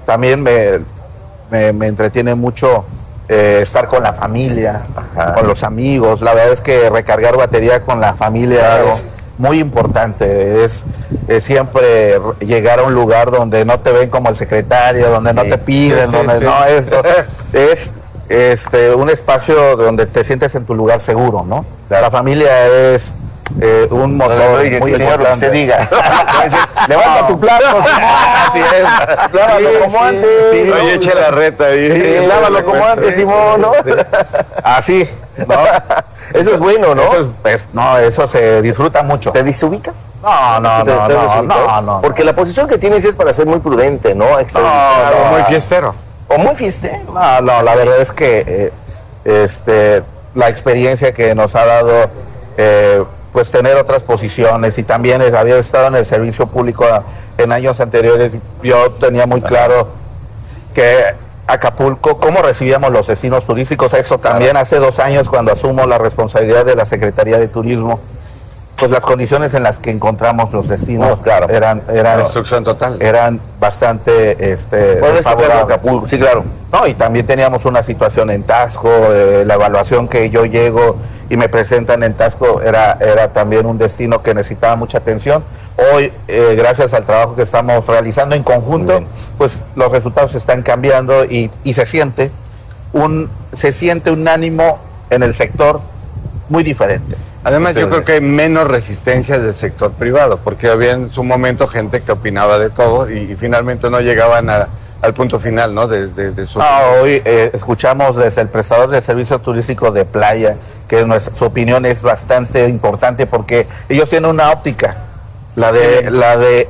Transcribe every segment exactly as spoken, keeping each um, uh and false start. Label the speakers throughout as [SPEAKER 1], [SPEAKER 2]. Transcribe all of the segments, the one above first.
[SPEAKER 1] también me, me, me entretiene mucho eh, estar con la familia, Ajá. con los amigos. La verdad es que recargar batería con la familia claro. es muy importante. Es, es siempre llegar a un lugar donde no te ven como el secretario, donde sí. no te piden, sí, sí, donde sí. no es, es este, un espacio donde te sientes en tu lugar seguro, ¿no? La familia es eh, un motor no, no, muy importante.
[SPEAKER 2] Se diga.
[SPEAKER 1] Levanta no. tu plato.
[SPEAKER 2] Así es. Lávalo sí, como sí, antes.
[SPEAKER 3] Sí, no, oye, echa la reta ahí.
[SPEAKER 2] Sí, lávalo como antes, Simón, ¿no?
[SPEAKER 1] Sí. Así, ¿no?
[SPEAKER 2] Eso es bueno, ¿no?
[SPEAKER 1] Eso es, es, no, eso se disfruta mucho.
[SPEAKER 2] ¿Te desubicas?
[SPEAKER 1] No, no,
[SPEAKER 2] es que
[SPEAKER 1] no, no, no, no.
[SPEAKER 2] Porque la posición que tienes es para ser muy prudente, ¿no?
[SPEAKER 1] No, no,
[SPEAKER 3] muy fiestero.
[SPEAKER 2] O muy fiestero.
[SPEAKER 1] No, no, la verdad es que eh, este, la experiencia que nos ha dado, eh, pues tener otras posiciones y también es, había estado en el servicio público en años anteriores, yo tenía muy claro que Acapulco, cómo recibíamos los destinos turísticos, eso también claro. hace dos años cuando asumo la responsabilidad de la Secretaría de Turismo, pues las condiciones en las que encontramos los destinos no, claro. eran, eran,
[SPEAKER 3] destrucción total.
[SPEAKER 1] eran bastante este,
[SPEAKER 2] favorables. Acapulco, sí, claro.
[SPEAKER 1] No, y también teníamos una situación en Taxco, eh, la evaluación que yo llego y me presentan en Taxco era, era también un destino que necesitaba mucha atención. Hoy, eh, gracias al trabajo que estamos realizando en conjunto, pues los resultados están cambiando y, y se siente un se siente un ánimo en el sector muy diferente.
[SPEAKER 3] Además, yo creo que hay menos resistencia del sector privado, porque había en su momento gente que opinaba de todo y, y finalmente no llegaban a, al punto final, ¿no? De, de, de su...
[SPEAKER 1] No, hoy eh, escuchamos desde el prestador de servicio turístico de playa que nuestra, su opinión es bastante importante porque ellos tienen una óptica, la de, sí. la de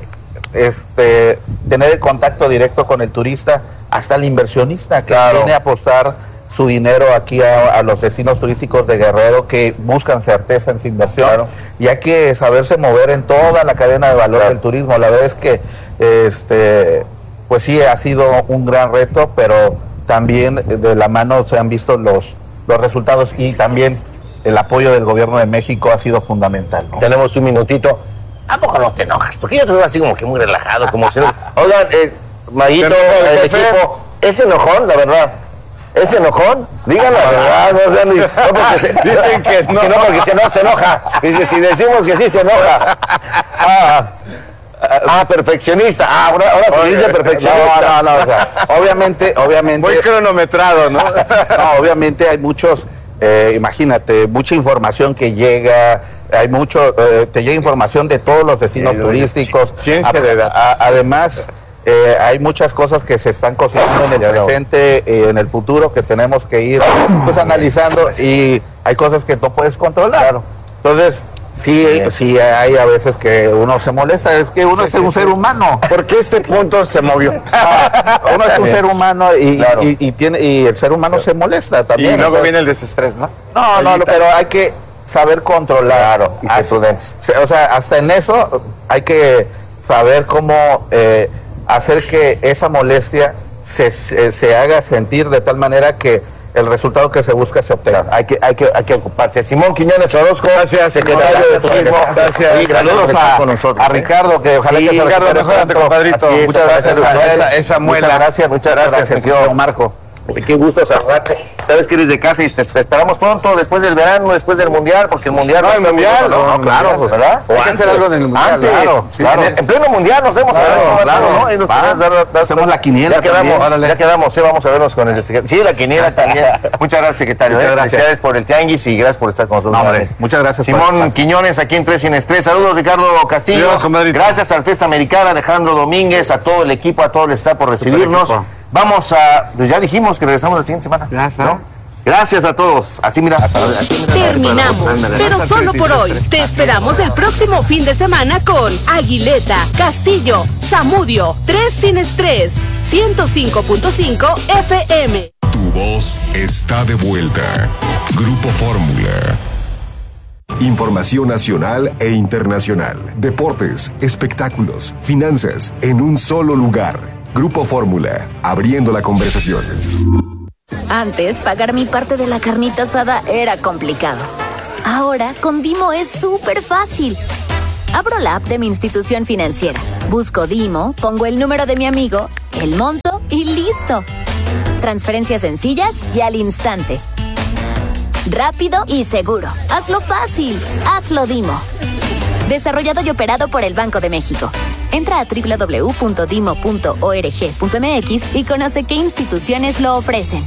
[SPEAKER 1] este, tener el contacto directo con el turista, hasta el inversionista que claro. viene a apostar su dinero aquí a, a los destinos turísticos de Guerrero que buscan certeza en su inversión claro. y hay que saberse mover en toda la cadena de valor claro. del turismo. La verdad es que este pues sí ha sido un gran reto, pero también de la mano se han visto los, los resultados y también el apoyo del gobierno de México ha sido fundamental, ¿no?
[SPEAKER 2] Tenemos un minutito. ¿A poco no te enojas? Porque yo te veo así como que muy relajado, como si no... Oigan, eh, Maguito, el equipo, ¿es enojón, la verdad? ¿Es enojón? Digan la verdad, no sean... No porque se, dicen que no. Si no, porque si no se enoja. Dice, si decimos que sí se enoja. Ah, ah perfeccionista. Ah, ahora, ahora se dice perfeccionista.
[SPEAKER 1] No, no, no, o sea, obviamente, obviamente...
[SPEAKER 3] Muy cronometrado, ¿no?
[SPEAKER 1] No, obviamente hay muchos, eh, imagínate, mucha información que llega... Hay mucho, eh, te llega información de todos los destinos sí, turísticos.
[SPEAKER 3] Ciencia de datos.
[SPEAKER 1] Además, eh, hay muchas cosas que se están cocinando en el claro. presente y en el futuro que tenemos que ir pues analizando y hay cosas que no puedes controlar. Claro. Entonces, sí, sí, sí hay a veces que uno se molesta, es que uno sí, es un sí, ser sí. humano.
[SPEAKER 3] Porque este punto se movió.
[SPEAKER 1] Uno es un ser humano y, claro. y, y, tiene, y el ser humano se molesta también.
[SPEAKER 3] Y luego entonces, viene el desestrés, ¿no?
[SPEAKER 1] No, no, no, pero hay que saber controlar claro, y ser prudentes. O sea, hasta en eso hay que saber cómo eh, hacer que esa molestia se, se, se haga sentir de tal manera que el resultado que se busca se obtenga.
[SPEAKER 2] Hay que, hay que, hay que ocuparse. Simón Quiñones Orozco,
[SPEAKER 3] gracias,
[SPEAKER 2] secretario de Turismo.
[SPEAKER 1] Gracias. Y saludos a, con nosotros, a Ricardo, que ojalá
[SPEAKER 3] sí,
[SPEAKER 1] que se
[SPEAKER 3] Ricardo, mejorante, compadrito.
[SPEAKER 1] Es,
[SPEAKER 3] muchas gracias.
[SPEAKER 1] Esa,
[SPEAKER 3] esa, esa muela.
[SPEAKER 1] Muchas gracias, muchas gracias,
[SPEAKER 2] gracias
[SPEAKER 1] mi querido Marco.
[SPEAKER 2] Qué gusto saludarte. Sabes que eres de casa y te esperamos pronto, después del verano, después del mundial, porque el mundial...
[SPEAKER 3] No, el mundial,
[SPEAKER 2] no, no, claro, pues, ¿verdad?
[SPEAKER 1] O hay que hacer algo en el mundial,
[SPEAKER 2] antes,
[SPEAKER 1] claro,
[SPEAKER 2] sí, claro. En, en pleno mundial nos vemos,
[SPEAKER 1] claro,
[SPEAKER 2] a ver,
[SPEAKER 1] claro,
[SPEAKER 2] ¿no? Y nos
[SPEAKER 1] va,
[SPEAKER 2] dar, dar,
[SPEAKER 1] hacemos la quiniela.
[SPEAKER 2] Ya quedamos, órale. ya quedamos, sí, vamos a vernos con el secretario. Sí, la quiniela también. Muchas gracias, secretario.
[SPEAKER 1] Muchas
[SPEAKER 2] ¿eh?
[SPEAKER 1] gracias.
[SPEAKER 2] Felicidades por el tianguis y gracias por estar con nosotros.
[SPEAKER 1] No, hombre, muchas gracias.
[SPEAKER 2] Simón Quiñones, aquí en Tres Sin Estrés. Saludos, Ricardo Castillo.
[SPEAKER 3] Dios,
[SPEAKER 2] gracias al Fiesta Americana, Alejandro Domínguez, a todo el equipo, a todo el staff por recibirnos. Vamos a, pues ya dijimos que regresamos la siguiente semana.
[SPEAKER 1] Ya está.
[SPEAKER 2] ¿No? Gracias a todos. Así mira. Así mira
[SPEAKER 4] Terminamos, pero solo por hoy. Te esperamos el próximo fin de semana con Aguileta, Castillo, Zamudio, Tres Sin Estrés, ciento cinco punto cinco F M.
[SPEAKER 5] Tu voz está de vuelta. Grupo Fórmula. Información nacional e internacional. Deportes, espectáculos, finanzas, en un solo lugar. Grupo Fórmula, abriendo la conversación.
[SPEAKER 6] Antes, pagar mi parte de la carnita asada era complicado. Ahora, con Dimo es súper fácil. Abro la app de mi institución financiera, busco Dimo, pongo el número de mi amigo, el monto y listo. Transferencias sencillas y al instante. Rápido y seguro. Hazlo fácil. Hazlo Dimo. Desarrollado y operado por el Banco de México. Entra a doble u doble u doble u punto dimo punto org punto m x y conoce qué instituciones lo ofrecen.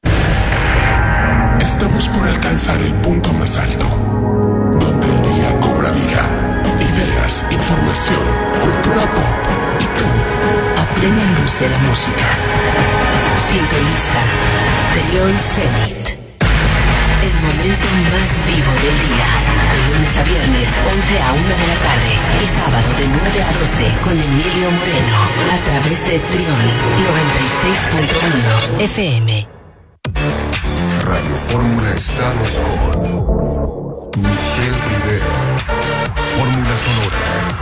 [SPEAKER 7] Estamos por alcanzar el punto más alto, donde el día cobra vida. Ideas, información, cultura pop y tú, a plena luz de la música.
[SPEAKER 8] Sintoniza Trión Zenit. El momento más vivo del día. De lunes a viernes, once a una de la tarde. Y sábado de nueve a doce con Emilio Moreno. A través de Trión noventa y seis punto uno F M.
[SPEAKER 5] Radio Fórmula estamos con Michelle Rivera. Fórmula Sonora.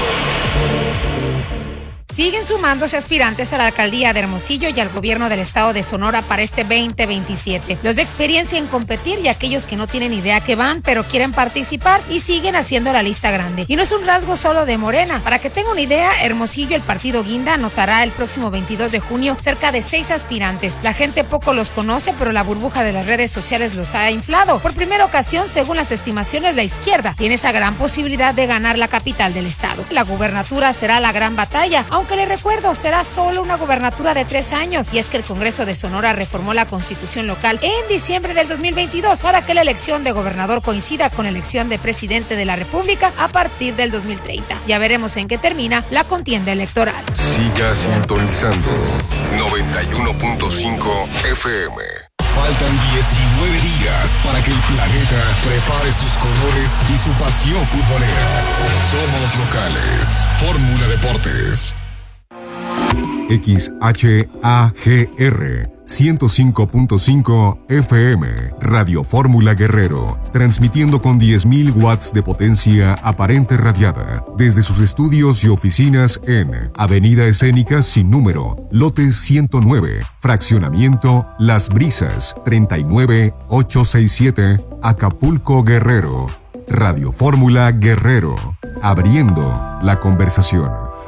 [SPEAKER 9] Siguen sumándose aspirantes a la alcaldía de Hermosillo y al gobierno del estado de Sonora para este veinte veintisiete. Los de experiencia en competir y aquellos que no tienen idea que van, pero quieren participar y siguen haciendo la lista grande. Y no es un rasgo solo de Morena. Para que tenga una idea, Hermosillo, el partido Guinda, anotará el próximo veintidós de junio cerca de seis aspirantes. La gente poco los conoce, pero la burbuja de las redes sociales los ha inflado. Por primera ocasión, según las estimaciones, la izquierda tiene esa gran posibilidad de ganar la capital del estado. La gubernatura será la gran batalla, aunque le recuerdo, será solo una gubernatura de tres años, y es que el Congreso de Sonora reformó la constitución local en diciembre del dos mil veintidós para que la elección de gobernador coincida con la elección de presidente de la República a partir del dos mil treinta. Ya veremos en qué termina la contienda electoral.
[SPEAKER 5] Siga sintonizando noventa y uno punto cinco F M. Faltan diecinueve días para que el planeta prepare sus colores y su pasión futbolera. Somos locales. Fórmula Deportes. X H A G R ciento cinco punto cinco F M, Radio Fórmula Guerrero, transmitiendo con diez mil watts de potencia aparente radiada desde sus estudios y oficinas en Avenida Escénica sin número, lote ciento nueve, fraccionamiento Las Brisas, treinta y nueve mil ochocientos sesenta y siete, Acapulco, Guerrero. Radio Fórmula Guerrero, abriendo la conversación.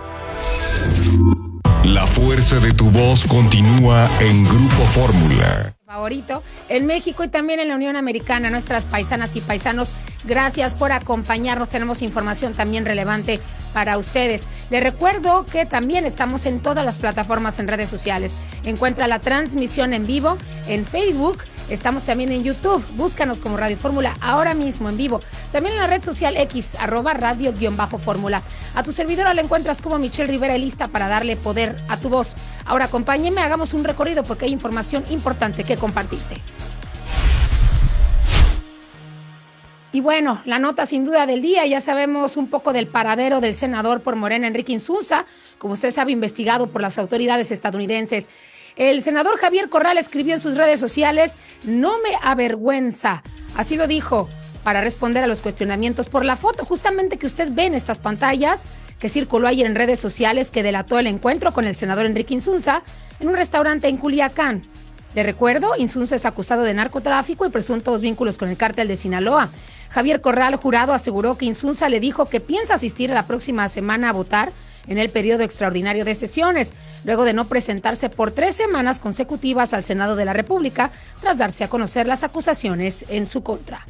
[SPEAKER 5] La fuerza de tu voz continúa en Grupo Fórmula.
[SPEAKER 9] Favorito en México y también en la Unión Americana. Nuestras paisanas y paisanos, gracias por acompañarnos. Tenemos información también relevante para ustedes. Les recuerdo que también estamos en todas las plataformas en redes sociales. Encuentra la transmisión en vivo en Facebook. Estamos también en YouTube. Búscanos como Radio Fórmula ahora mismo en vivo. También en la red social X, arroba radio-fórmula. A tu servidora la encuentras como Michelle Rivera, lista para darle poder a tu voz. Ahora acompáñenme, hagamos un recorrido porque hay información importante que compartirte. Y bueno, la nota sin duda del día, ya sabemos un poco del paradero del senador por Morena, Enrique Insunza, como usted sabe, investigado por las autoridades estadounidenses. El senador Javier Corral escribió en sus redes sociales: no me avergüenza, así lo dijo, para responder a los cuestionamientos por la foto justamente que usted ve en estas pantallas, que circuló ayer en redes sociales, que delató el encuentro con el senador Enrique Insunza en un restaurante en Culiacán. Le recuerdo, Insunza es acusado de narcotráfico y presuntos vínculos con el cártel de Sinaloa. Javier Corral Jurado aseguró que Insunza le dijo que piensa asistir a la próxima semana a votar en el periodo extraordinario de sesiones, luego de no presentarse por tres semanas consecutivas al Senado de la República, tras darse a conocer las acusaciones en su contra.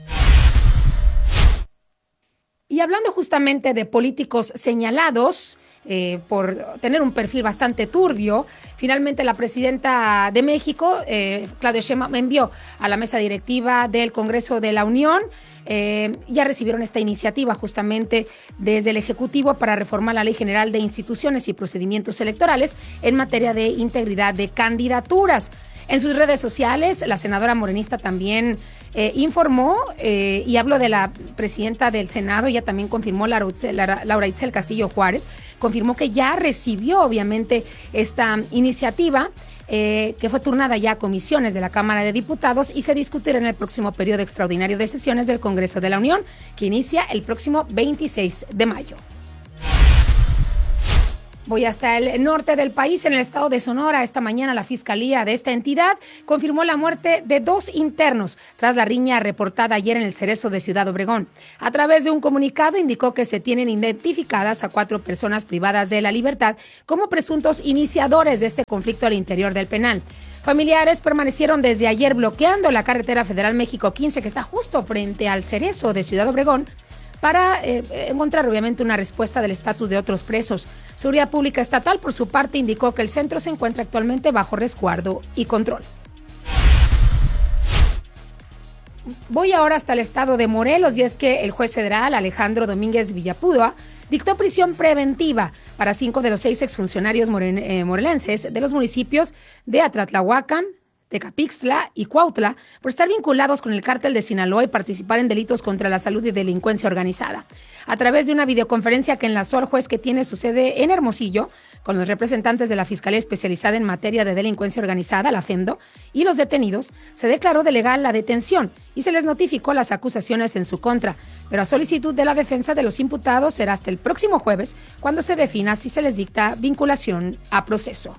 [SPEAKER 9] Y hablando justamente de políticos señalados eh, por tener un perfil bastante turbio, finalmente la presidenta de México, eh, Claudia Sheinbaum, envió a la mesa directiva del Congreso de la Unión. Eh, ya recibieron esta iniciativa justamente desde el Ejecutivo para reformar la Ley General de Instituciones y Procedimientos Electorales en materia de integridad de candidaturas. En sus redes sociales, la senadora morenista también eh, informó eh, y habló de la presidenta del Senado. Ella también confirmó, Laura Itzel Castillo Juárez, confirmó que ya recibió obviamente esta iniciativa eh, que fue turnada ya a comisiones de la Cámara de Diputados y se discutirá en el próximo periodo extraordinario de sesiones del Congreso de la Unión, que inicia el próximo veintiséis de mayo. Voy hasta el norte del país, en el estado de Sonora. Esta mañana la fiscalía de esta entidad confirmó la muerte de dos internos tras la riña reportada ayer en el Cerezo de Ciudad Obregón. A través de un comunicado indicó que se tienen identificadas a cuatro personas privadas de la libertad como presuntos iniciadores de este conflicto al interior del penal. Familiares permanecieron desde ayer bloqueando la carretera federal México quince, que está justo frente al Cerezo de Ciudad Obregón, para eh, encontrar obviamente una respuesta del estatus de otros presos. Seguridad Pública Estatal, por su parte, indicó que el centro se encuentra actualmente bajo resguardo y control. Voy ahora hasta el estado de Morelos, y es que el juez federal Alejandro Domínguez Villapúdoa dictó prisión preventiva para cinco de los seis exfuncionarios moren, eh, morelenses de los municipios de Atlatlahuacán, Tecapixtla y Cuautla por estar vinculados con el cártel de Sinaloa y participar en delitos contra la salud y delincuencia organizada. A través de una videoconferencia que enlazó al juez, que tiene su sede en Hermosillo, con los representantes de la Fiscalía Especializada en Materia de Delincuencia Organizada, la FEMDO, y los detenidos, se declaró de legal la detención y se les notificó las acusaciones en su contra, pero a solicitud de la defensa de los imputados será hasta el próximo jueves cuando se defina si se les dicta vinculación a proceso.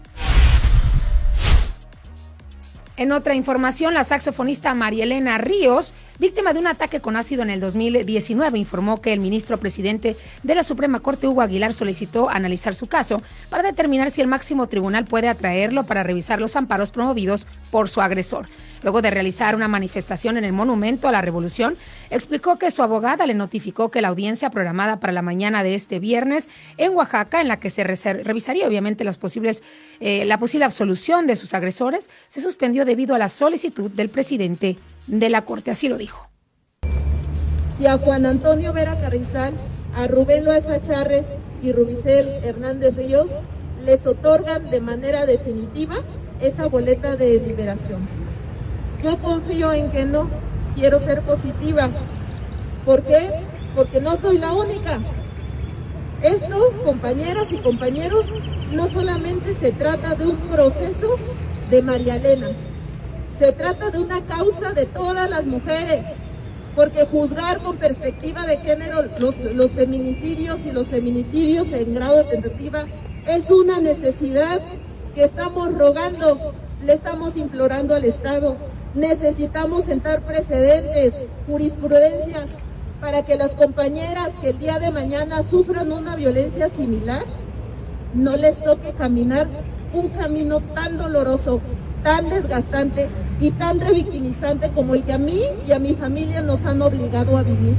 [SPEAKER 9] En otra información, la saxofonista María Elena Ríos, víctima de un ataque con ácido en el dos mil diecinueve, informó que el ministro presidente de la Suprema Corte, Hugo Aguilar, solicitó analizar su caso para determinar si el máximo tribunal puede atraerlo para revisar los amparos promovidos por su agresor. Luego de realizar una manifestación en el Monumento a la Revolución, explicó que su abogada le notificó que la audiencia programada para la mañana de este viernes en Oaxaca, en la que se revisaría obviamente los posibles, eh, la posible absolución de sus agresores, se suspendió debido a la solicitud del presidente de la Corte. Así lo dijo.
[SPEAKER 10] Si a Juan Antonio Vera Carrizal, a Rubén Loaiza Charres y Rubicel Hernández Ríos les otorgan de manera definitiva esa boleta de liberación. Yo confío en que no, quiero ser positiva. ¿Por qué? Porque no soy la única. Esto, compañeras y compañeros, no solamente se trata de un proceso de María Elena, se trata de una causa de todas las mujeres, porque juzgar con perspectiva de género los, los feminicidios y los feminicidios en grado de tentativa es una necesidad que estamos rogando, le estamos implorando al Estado. Necesitamos sentar precedentes, jurisprudencias, para que las compañeras que el día de mañana sufran una violencia similar, no les toque caminar un camino tan doloroso, tan desgastante y tan revictimizante como el que a mí y a mi familia nos han obligado a vivir.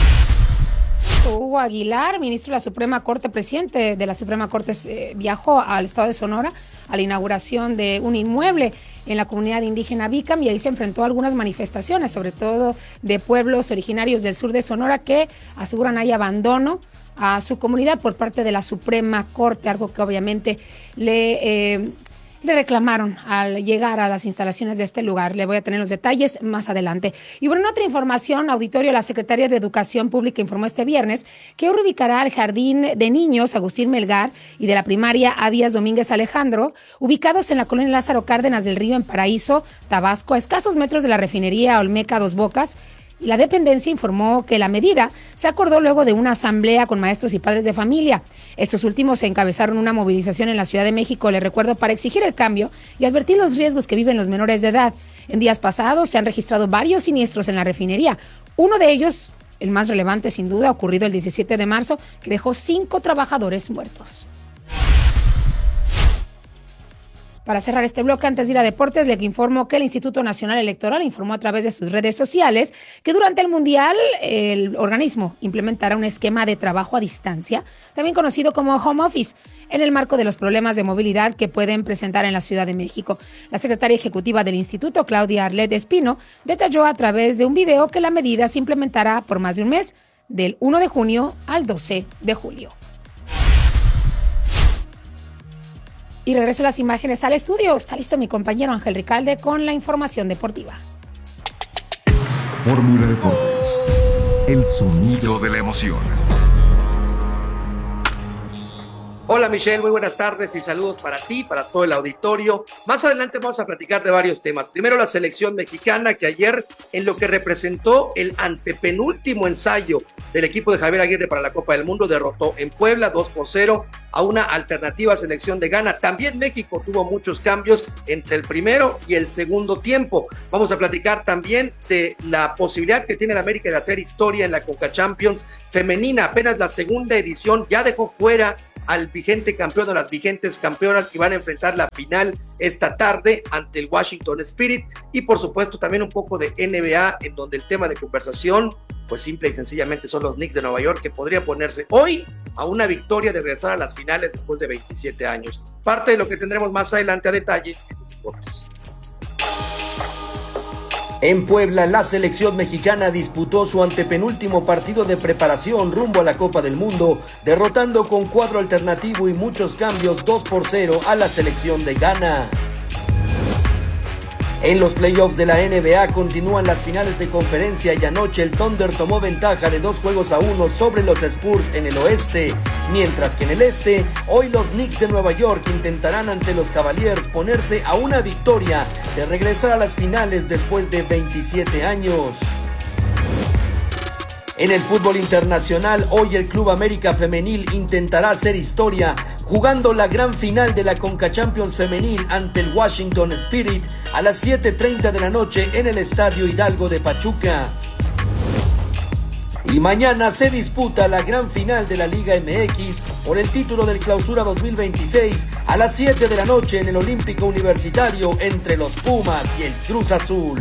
[SPEAKER 9] Hugo Aguilar, ministro de la Suprema Corte, presidente de la Suprema Corte, eh, viajó al estado de Sonora a la inauguración de un inmueble en la comunidad indígena Bicam, y ahí se enfrentó a algunas manifestaciones, sobre todo de pueblos originarios del sur de Sonora, que aseguran hay abandono a su comunidad por parte de la Suprema Corte, algo que obviamente le... Eh, le reclamaron al llegar a las instalaciones de este lugar. Le voy a tener los detalles más adelante. Y bueno, en otra información, auditorio, la Secretaría de Educación Pública informó este viernes que reubicará al Jardín de Niños Agustín Melgar y de la primaria Avías Domínguez Alejandro, ubicados en la colonia Lázaro Cárdenas del Río, en Paraíso, Tabasco, a escasos metros de la refinería Olmeca Dos Bocas. La dependencia informó que la medida se acordó luego de una asamblea con maestros y padres de familia. Estos últimos encabezaron una movilización en la Ciudad de México, le recuerdo, para exigir el cambio y advertir los riesgos que viven los menores de edad. En días pasados se han registrado varios siniestros en la refinería. Uno de ellos, el más relevante sin duda, ocurrido el diecisiete de marzo, que dejó cinco trabajadores muertos. Para cerrar este bloque, antes de ir a deportes, le informo que el Instituto Nacional Electoral informó a través de sus redes sociales que durante el Mundial el organismo implementará un esquema de trabajo a distancia, también conocido como home office, en el marco de los problemas de movilidad que pueden presentar en la Ciudad de México. La secretaria ejecutiva del instituto, Claudia Arlet Espino, detalló a través de un video que la medida se implementará por más de un mes, del primero de junio al doce de julio. Y regreso las imágenes al estudio. Está listo mi compañero Ángel Ricalde con la información deportiva.
[SPEAKER 5] Fórmula Deportes. El sonido de la emoción.
[SPEAKER 11] Hola Michelle, muy buenas tardes y saludos para ti, para todo el auditorio. Más adelante vamos a platicar de varios temas. Primero la selección mexicana, que ayer en lo que representó el antepenúltimo ensayo del equipo de Javier Aguirre para la Copa del Mundo, derrotó en Puebla dos por cero a una alternativa selección de Ghana. También México tuvo muchos cambios entre el primero y el segundo tiempo. Vamos a platicar también de la posibilidad que tiene el América de hacer historia en la Conca Champions femenina. Apenas la segunda edición ya dejó fuera al vigente campeón o las vigentes campeonas que van a enfrentar la final esta tarde ante el Washington Spirit, y por supuesto también un poco de N B A, en donde el tema de conversación pues simple y sencillamente son los Knicks de Nueva York, que podrían ponerse hoy a una victoria de regresar a las finales después de veintisiete años. Parte de lo que tendremos más adelante a detalle en los deportes.
[SPEAKER 12] En Puebla, la selección mexicana disputó su antepenúltimo partido de preparación rumbo a la Copa del Mundo, derrotando con cuadro alternativo y muchos cambios dos por cero a la selección de Ghana. En los playoffs de la N B A continúan las finales de conferencia y anoche el Thunder tomó ventaja de dos juegos a uno sobre los Spurs en el oeste, mientras que en el este, hoy los Knicks de Nueva York intentarán ante los Cavaliers ponerse a una victoria de regresar a las finales después de veintisiete años. En el fútbol internacional, hoy el Club América Femenil intentará hacer historia jugando la gran final de la Conca Champions Femenil ante el Washington Spirit a las siete treinta de la noche en el Estadio Hidalgo de Pachuca. Y mañana se disputa la gran final de la Liga M X por el título del Clausura dos mil veintiséis a las siete de la noche en el Olímpico Universitario entre los Pumas y el Cruz Azul.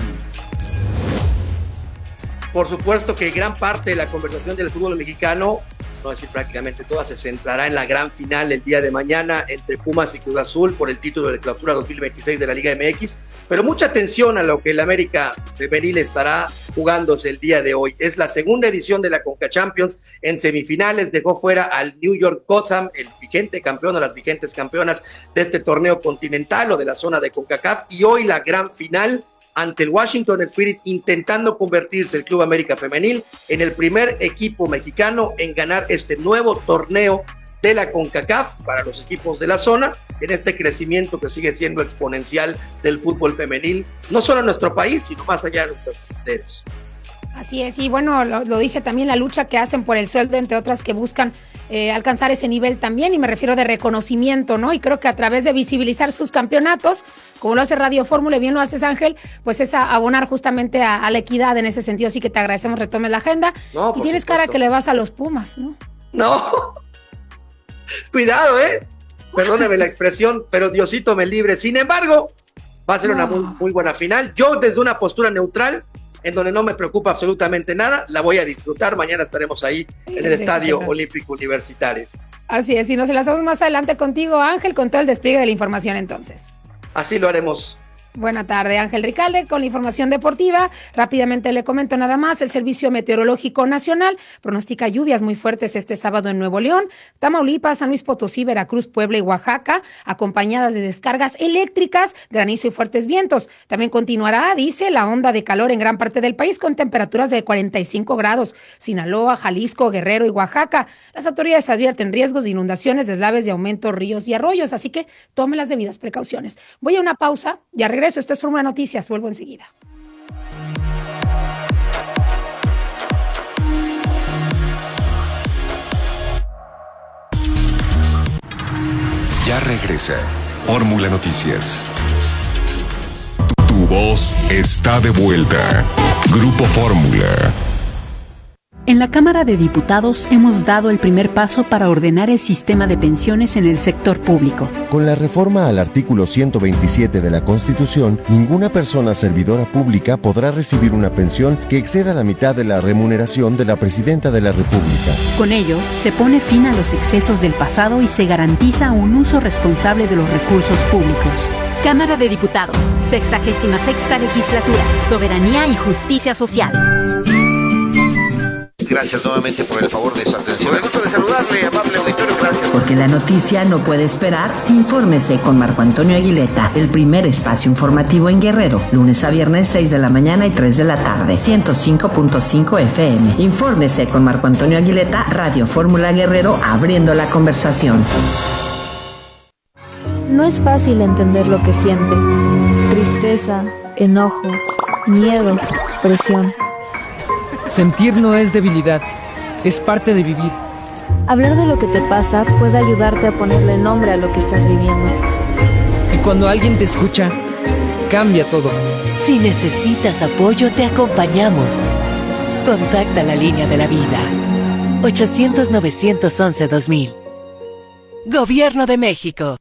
[SPEAKER 11] Por supuesto que gran parte de la conversación del fútbol mexicano, no decir prácticamente toda, se centrará en la gran final el día de mañana entre Pumas y Cruz Azul por el título de Clausura dos mil veintiséis de la Liga M X, pero mucha atención a lo que el América Femenil estará jugándose el día de hoy. Es la segunda edición de la Conca Champions. En semifinales dejó fuera al New York Gotham, el vigente campeón o las vigentes campeonas de este torneo continental o de la zona de CONCACAF, y hoy la gran final ante el Washington Spirit, intentando convertirse el Club América Femenil en el primer equipo mexicano en ganar este nuevo torneo de la CONCACAF para los equipos de la zona, en este crecimiento que sigue siendo exponencial del fútbol femenil, no solo en nuestro país, sino más allá de nuestras fronteras.
[SPEAKER 9] Así es, y bueno, lo, lo dice también la lucha que hacen por el sueldo, entre otras que buscan eh, alcanzar ese nivel también, y me refiero de reconocimiento, ¿no? Y creo que a través de visibilizar sus campeonatos, como lo hace Radio Fórmula, y bien lo haces, Ángel, pues es a abonar justamente a, a la equidad en ese sentido. Así que te agradecemos, retomes la agenda. No, y tienes supuesto cara que le vas a los Pumas, ¿no?
[SPEAKER 11] No, cuidado, ¿eh? Perdóneme la expresión, pero Diosito me libre. Sin embargo, va a ser no. una muy, muy buena final. Yo, desde una postura neutral, en donde no me preocupa absolutamente nada, la voy a disfrutar. Mañana estaremos ahí en el Estadio Olímpico Universitario.
[SPEAKER 9] Así es, y nos enlazamos más adelante contigo, Ángel, con todo el despliegue de la información entonces.
[SPEAKER 11] Así lo haremos.
[SPEAKER 9] Buena tarde, Ángel Ricalde, con la información deportiva. Rápidamente le comento nada más. El Servicio Meteorológico Nacional pronostica lluvias muy fuertes este sábado en Nuevo León, Tamaulipas, San Luis Potosí, Veracruz, Puebla y Oaxaca, acompañadas de descargas eléctricas, granizo y fuertes vientos. También continuará, dice, la onda de calor en gran parte del país con temperaturas de cuarenta y cinco grados. Sinaloa, Jalisco, Guerrero y Oaxaca. Las autoridades advierten riesgos de inundaciones, deslaves de aumento, ríos y arroyos, así que tome las debidas precauciones. Voy a una pausa, ya regreso. Esto es Fórmula Noticias, vuelvo enseguida.
[SPEAKER 5] Ya regresa Fórmula Noticias. Tu, tu voz está de vuelta. Grupo Fórmula.
[SPEAKER 13] En la Cámara de Diputados hemos dado el primer paso para ordenar el sistema de pensiones en el sector público.
[SPEAKER 14] Con la reforma al artículo ciento veintisiete de la Constitución, ninguna persona servidora pública podrá recibir una pensión que exceda la mitad de la remuneración de la Presidenta de la República.
[SPEAKER 13] Con ello, se pone fin a los excesos del pasado y se garantiza un uso responsable de los recursos públicos.
[SPEAKER 15] Cámara de Diputados, sexagésima sexta legislatura, Soberanía y Justicia Social.
[SPEAKER 16] Gracias nuevamente por el favor de su atención. El gusto de saludarle, amable auditorio.
[SPEAKER 11] Gracias.
[SPEAKER 16] Porque la noticia no puede esperar, infórmese con Marco Antonio Aguileta, el primer espacio informativo en Guerrero, lunes a viernes seis de la mañana y tres de la tarde, ciento cinco punto cinco F M. Infórmese con Marco Antonio Aguileta, Radio Fórmula Guerrero, abriendo la conversación.
[SPEAKER 17] No es fácil entender lo que sientes. Tristeza, enojo, miedo, presión.
[SPEAKER 18] Sentir no es debilidad, es parte de vivir.
[SPEAKER 17] Hablar de lo que te pasa puede ayudarte a ponerle nombre a lo que estás viviendo.
[SPEAKER 18] Y cuando alguien te escucha, cambia todo.
[SPEAKER 8] Si necesitas apoyo, te acompañamos. Contacta la línea de la vida. ochocientos, novecientos once, dos mil. Gobierno de México.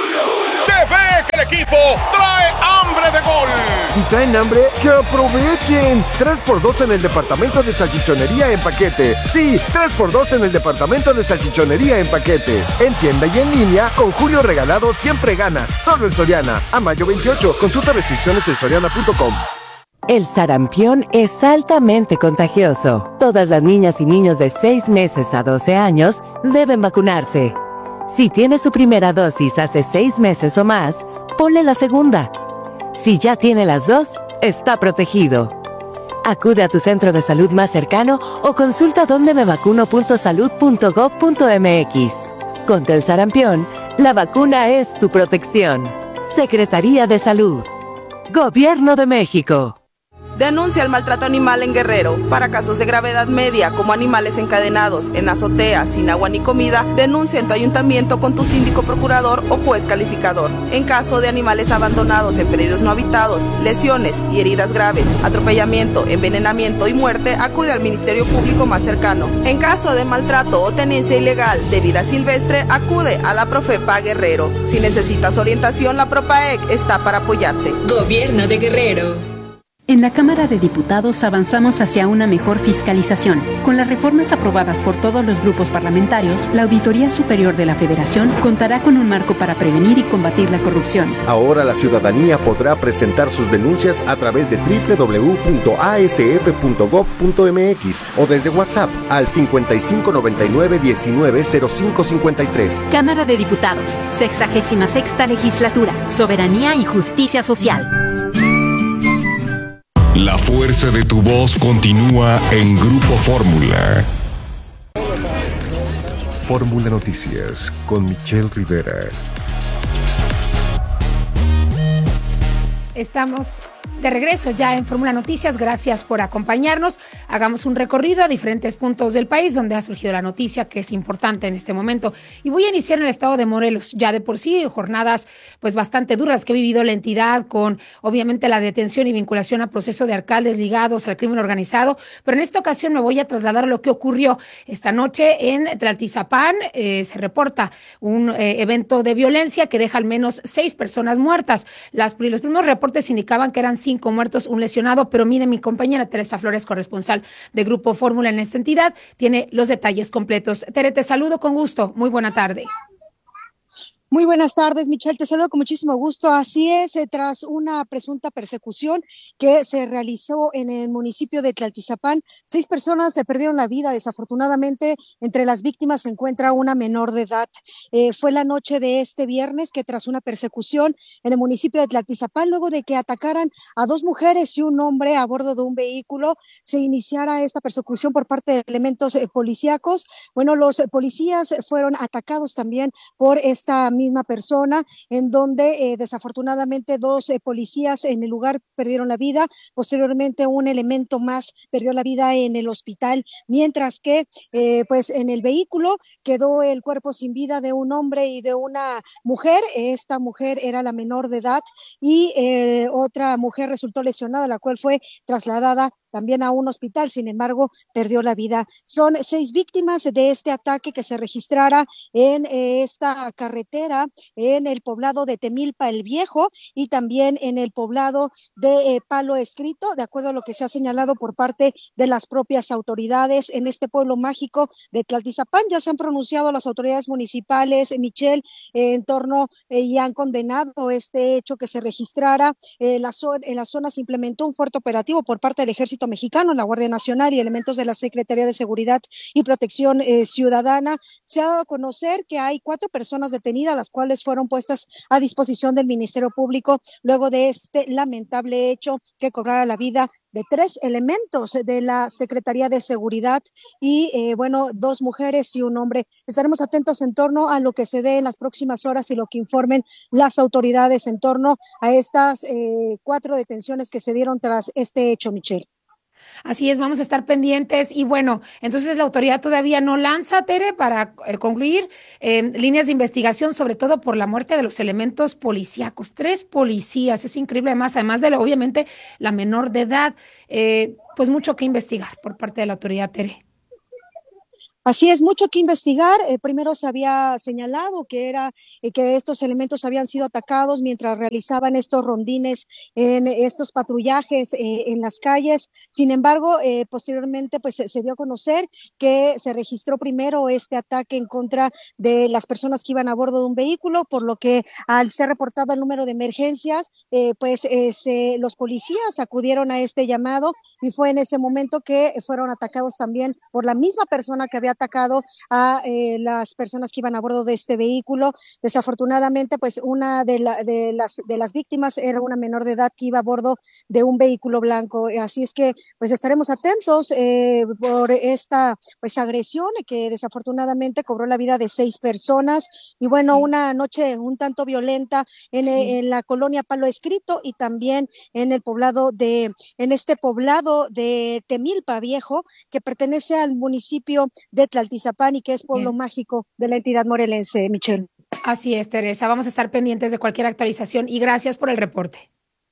[SPEAKER 19] Se ve que el equipo trae hambre de gol.
[SPEAKER 20] Si traen hambre, ¡que aprovechen! tres por dos en el departamento de salchichonería en paquete. Sí, tres por dos en el departamento de salchichonería en paquete. En tienda y en línea, con Julio Regalado siempre ganas. Solo en Soriana. A mayo veintiocho. Consulta restricciones en soriana punto com.
[SPEAKER 21] El sarampión es altamente contagioso. Todas las niñas y niños de seis meses a doce años deben vacunarse. Si tiene su primera dosis hace seis meses o más, ponle la segunda. Si ya tiene las dos, está protegido. Acude a tu centro de salud más cercano o consulta donde me vacuno punto salud punto gob punto m x. Contra el sarampión, la vacuna es tu protección. Secretaría de Salud. Gobierno de México.
[SPEAKER 22] Denuncia el maltrato animal en Guerrero. Para casos de gravedad media, como animales encadenados, en azotea, sin agua ni comida, denuncia en tu ayuntamiento con tu síndico procurador o juez calificador. En caso de animales abandonados en predios no habitados, lesiones y heridas graves, atropellamiento, envenenamiento y muerte, acude al Ministerio Público más cercano. En caso de maltrato o tenencia ilegal de vida silvestre, acude a la Profepa Guerrero. Si necesitas orientación, la Propaec está para apoyarte.
[SPEAKER 4] Gobierno de Guerrero.
[SPEAKER 13] En la Cámara de Diputados avanzamos hacia una mejor fiscalización. Con las reformas aprobadas por todos los grupos parlamentarios, la Auditoría Superior de la Federación contará con un marco para prevenir y combatir la corrupción.
[SPEAKER 14] Ahora la ciudadanía podrá presentar sus denuncias a través de doble u doble u doble u punto a s f punto gob punto m x o desde WhatsApp al cincuenta y cinco noventa y nueve diecinueve cero cinco cincuenta y tres.
[SPEAKER 15] Cámara de Diputados, sexagésima sexta Legislatura, Soberanía y Justicia Social.
[SPEAKER 5] La fuerza de tu voz continúa en Grupo Fórmula. Fórmula Noticias con Michelle Rivera.
[SPEAKER 9] Estamos de regreso ya en Fórmula Noticias. Gracias por acompañarnos. Hagamos un recorrido a diferentes puntos del país donde ha surgido la noticia que es importante en este momento. Y voy a iniciar en el estado de Morelos. Ya de por sí, jornadas pues bastante duras que ha vivido la entidad con obviamente la detención y vinculación a proceso de alcaldes ligados al crimen organizado. Pero en esta ocasión me voy a trasladar a lo que ocurrió esta noche en Tlaltizapán. Eh, se reporta un eh, evento de violencia que deja al menos seis personas muertas. Las, los primeros reportes indicaban que eran cinco muertos, un lesionado, pero mire, mi compañera Teresa Flores, corresponsal de Grupo Fórmula en esta entidad, tiene los detalles completos. Tere, te saludo con gusto. Muy buena tarde.
[SPEAKER 23] Muy buenas tardes, Michelle, te saludo con muchísimo gusto. Así es, eh, tras una presunta persecución que se realizó en el municipio de Tlaltizapán, seis personas se perdieron la vida. Desafortunadamente, entre las víctimas se encuentra una menor de edad. Eh, fue la noche de este viernes que tras una persecución en el municipio de Tlaltizapán, luego de que atacaran a dos mujeres y un hombre a bordo de un vehículo, se iniciara esta persecución por parte de elementos eh, policíacos. Bueno, los eh, policías fueron atacados también por esta misma persona, en donde eh, desafortunadamente dos eh, policías en el lugar perdieron la vida. Posteriormente un elemento más perdió la vida en el hospital, mientras que eh, pues en el vehículo quedó el cuerpo sin vida de un hombre y de una mujer. Esta mujer era la menor de edad y eh, otra mujer resultó lesionada, la cual fue trasladada también a un hospital, sin embargo, perdió la vida. Son seis víctimas de este ataque que se registrara en eh, esta carretera en el poblado de Temilpa el Viejo y también en el poblado de eh, Palo Escrito, de acuerdo a lo que se ha señalado por parte de las propias autoridades en este pueblo mágico de Tlaltizapán. Ya se han pronunciado las autoridades municipales, Michelle, eh, en torno eh, y han condenado este hecho que se registrara. Eh, la zo- en la zona se implementó un fuerte operativo por parte del Ejército Ejército Mexicano, la Guardia Nacional y elementos de la Secretaría de Seguridad y Protección eh, Ciudadana. Se ha dado a conocer que hay cuatro personas detenidas, las cuales fueron puestas a disposición del Ministerio Público luego de este lamentable hecho que cobrara la vida de tres elementos de la Secretaría de Seguridad y, eh, bueno, dos mujeres y un hombre. Estaremos atentos en torno a lo que se dé en las próximas horas y lo que informen las autoridades en torno a estas eh, cuatro detenciones que se dieron tras este hecho, Michelle.
[SPEAKER 9] Así es, vamos a estar pendientes y bueno, entonces la autoridad todavía no lanza, Tere, para eh, concluir eh, líneas de investigación, sobre todo por la muerte de los elementos policíacos. Tres policías, es increíble, más además de lo, obviamente la menor de edad, eh, pues mucho que investigar por parte de la autoridad, Tere.
[SPEAKER 23] Así es, mucho que investigar. Eh, primero se había señalado que era eh, que estos elementos habían sido atacados mientras realizaban estos rondines en estos patrullajes eh, en las calles. Sin embargo, eh, posteriormente pues se, se dio a conocer que se registró primero este ataque en contra de las personas que iban a bordo de un vehículo, por lo que al ser reportado el número de emergencias, eh, pues eh, se, los policías acudieron a este llamado y fue en ese momento que fueron atacados también por la misma persona que había atacado a eh, las personas que iban a bordo de este vehículo. Desafortunadamente, pues una de, la, de, las, de las víctimas era una menor de edad que iba a bordo de un vehículo blanco. Así es que pues estaremos atentos eh, por esta pues agresión que desafortunadamente cobró la vida de seis personas y bueno, sí. Una noche un tanto violenta en, sí. en la colonia Palo Escrito y también en el poblado de, en este poblado de Temilpa Viejo, que pertenece al municipio de Tlaltizapán y que es pueblo Bien. mágico de la entidad morelense, Michelle.
[SPEAKER 9] Así es, Teresa, vamos a estar pendientes de cualquier actualización y gracias por el reporte.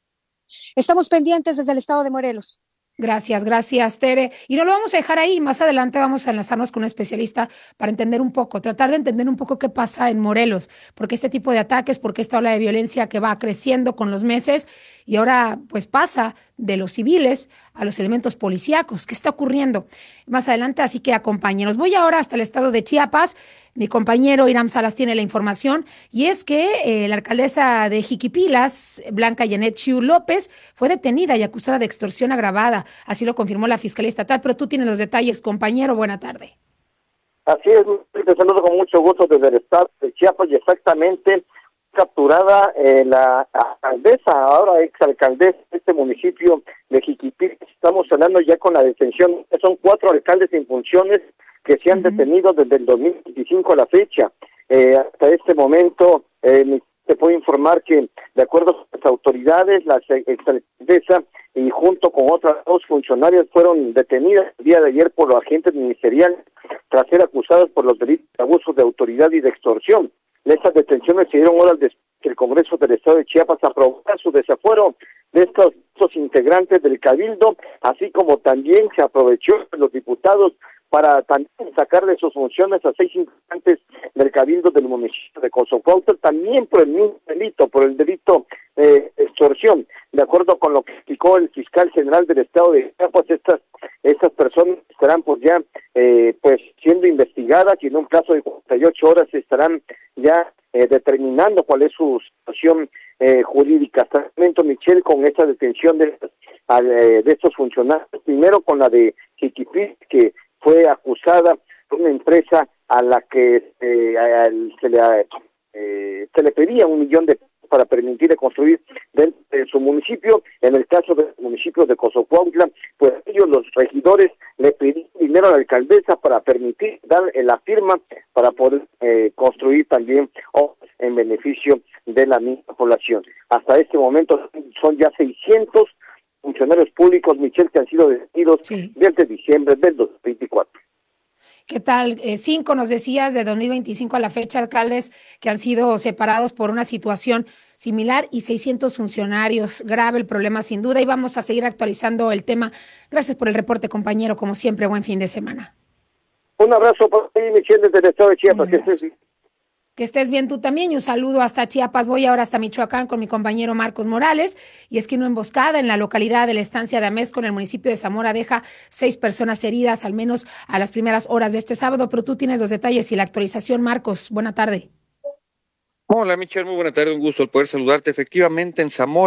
[SPEAKER 23] Estamos pendientes desde el estado de Morelos.
[SPEAKER 9] Gracias, gracias, Tere. Y no lo vamos a dejar ahí. Más adelante vamos a enlazarnos con un especialista para entender un poco, tratar de entender un poco qué pasa en Morelos, porque este tipo de ataques, porque esta ola de violencia que va creciendo con los meses y ahora pues pasa de los civiles a los elementos policíacos. ¿Qué está ocurriendo? Más adelante, así que acompáñenos. Voy ahora hasta el estado de Chiapas. Mi compañero Iram Salas tiene la información y es que eh, la alcaldesa de Jiquipilas, Blanca Janet Chiu López, fue detenida y acusada de extorsión agravada. Así lo confirmó la Fiscalía Estatal, pero tú tienes los detalles, compañero. Buena tarde.
[SPEAKER 1] Así es, te saludo con mucho gusto desde el estado de Chiapas y exactamente capturada eh, la alcaldesa, ahora exalcaldesa de este municipio de Jiquipilas. Estamos hablando ya con la detención, son cuatro alcaldes en funciones que se han uh-huh. detenido desde el dos mil veinticinco a la fecha. Eh, hasta este momento, eh, te puedo informar que, de acuerdo con las autoridades, la exalcaldesa y junto con otras dos funcionarias fueron detenidas el día de ayer por los agentes ministeriales tras ser acusados por los delitos de abuso de autoridad y de extorsión. Estas detenciones se dieron horas después que el Congreso del Estado de Chiapas aprobara su desafuero de estos, estos integrantes del Cabildo, así como también se aprovechó de los diputados para también sacar de sus funciones a seis integrantes del Cabildo del municipio de Cozocuautla, también por el mismo delito, por el delito de extorsión. De acuerdo con lo que explicó el fiscal general del Estado de Chiapas, estas estas personas estarán pues ya eh, pues siendo investigadas y en un plazo de cuarenta y ocho horas estarán ya eh, determinando cuál es su situación eh, jurídica. Hasta el momento, Michelle, con esta detención de, eh, de estos funcionarios, primero con la de Jiquipilas, que fue acusada por una empresa a la que eh, a, a, se, le, eh, se le pedía un millón de pesos para permitirle construir dentro de su municipio. En el caso del municipio de Cozocuautla, pues ellos, los regidores, le pidieron dinero a la alcaldesa para permitir dar la firma para poder eh, construir también oh, en beneficio de la misma población. Hasta este momento son ya seiscientos funcionarios públicos, Michelle, que han sido detenidos sí. desde diciembre del dos mil veinticuatro.
[SPEAKER 9] ¿Qué tal? Eh, cinco nos decías de dos mil veinticinco a la fecha, alcaldes que han sido separados por una situación similar y seiscientos funcionarios. Grave el problema, sin duda, y vamos a seguir actualizando el tema. Gracias por el reporte, compañero. Como siempre, buen fin de semana.
[SPEAKER 1] Un abrazo para ti, Michelle, desde el estado de Chiapas. Que estés bien.
[SPEAKER 9] Que estés bien tú también y un saludo hasta Chiapas. Voy ahora hasta Michoacán con mi compañero Marcos Morales. Y es que una emboscada en la localidad de la estancia de Amezco, en el municipio de Zamora, deja seis personas heridas, al menos a las primeras horas de este sábado. Pero tú tienes los detalles y la actualización, Marcos. Buena tarde.
[SPEAKER 2] Hola, Michelle, muy buena tarde. Un gusto el poder saludarte. Efectivamente, en Zamora,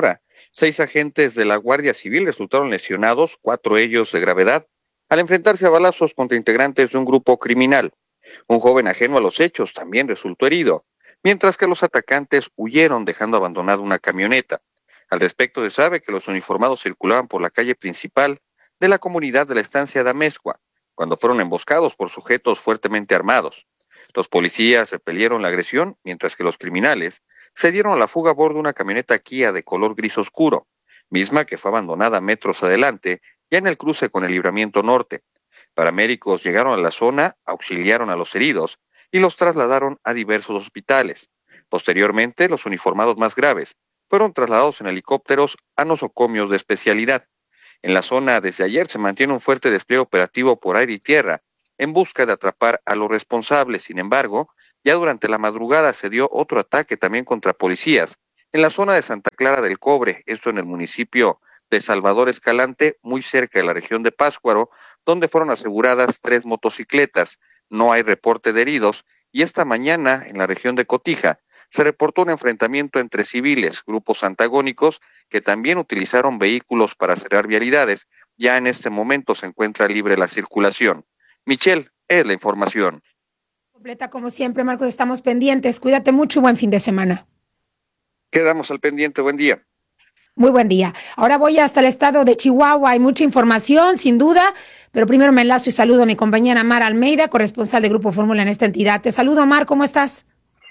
[SPEAKER 2] Seis agentes de la Guardia Civil resultaron lesionados, cuatro ellos de gravedad, al enfrentarse a balazos contra integrantes de un grupo criminal. Un joven ajeno a los hechos también resultó herido, mientras que los atacantes huyeron dejando abandonada una camioneta. Al respecto se sabe que los uniformados circulaban por la calle principal de la comunidad de la estancia de Amezcua, cuando fueron emboscados por sujetos fuertemente armados. Los policías repelieron la agresión, mientras que los criminales se dieron a la fuga a bordo de una camioneta Kia de color gris oscuro, misma que fue abandonada metros adelante, ya en el cruce con el Libramiento Norte. Paramédicos llegaron a la zona, auxiliaron a los heridos y los trasladaron a diversos hospitales. Posteriormente, los uniformados más graves fueron trasladados en helicópteros a nosocomios de especialidad. En la zona desde ayer se mantiene un fuerte despliegue operativo por aire y tierra en busca de atrapar a los responsables. Sin embargo, ya durante la madrugada se dio otro ataque también contra policías en la zona de Santa Clara del Cobre, esto en el municipio de Salvador Escalante, muy cerca de la región de Pátzcuaro, donde fueron aseguradas tres motocicletas. No hay reporte de heridos, y esta mañana en la región de Cotija se reportó un enfrentamiento entre civiles, grupos antagónicos que también utilizaron vehículos para cerrar vialidades. Ya en este momento se encuentra libre la circulación. Michelle, es la información.
[SPEAKER 9] Completa como siempre, Marcos, estamos pendientes. Cuídate mucho y buen fin de semana.
[SPEAKER 2] Quedamos al pendiente, buen día.
[SPEAKER 9] Muy buen día. Ahora voy hasta el estado de Chihuahua. Hay mucha información, sin duda, pero primero me enlazo y saludo a mi compañera Mar Almeida, corresponsal de Grupo Fórmula en esta entidad. Te saludo, Mar, ¿cómo estás?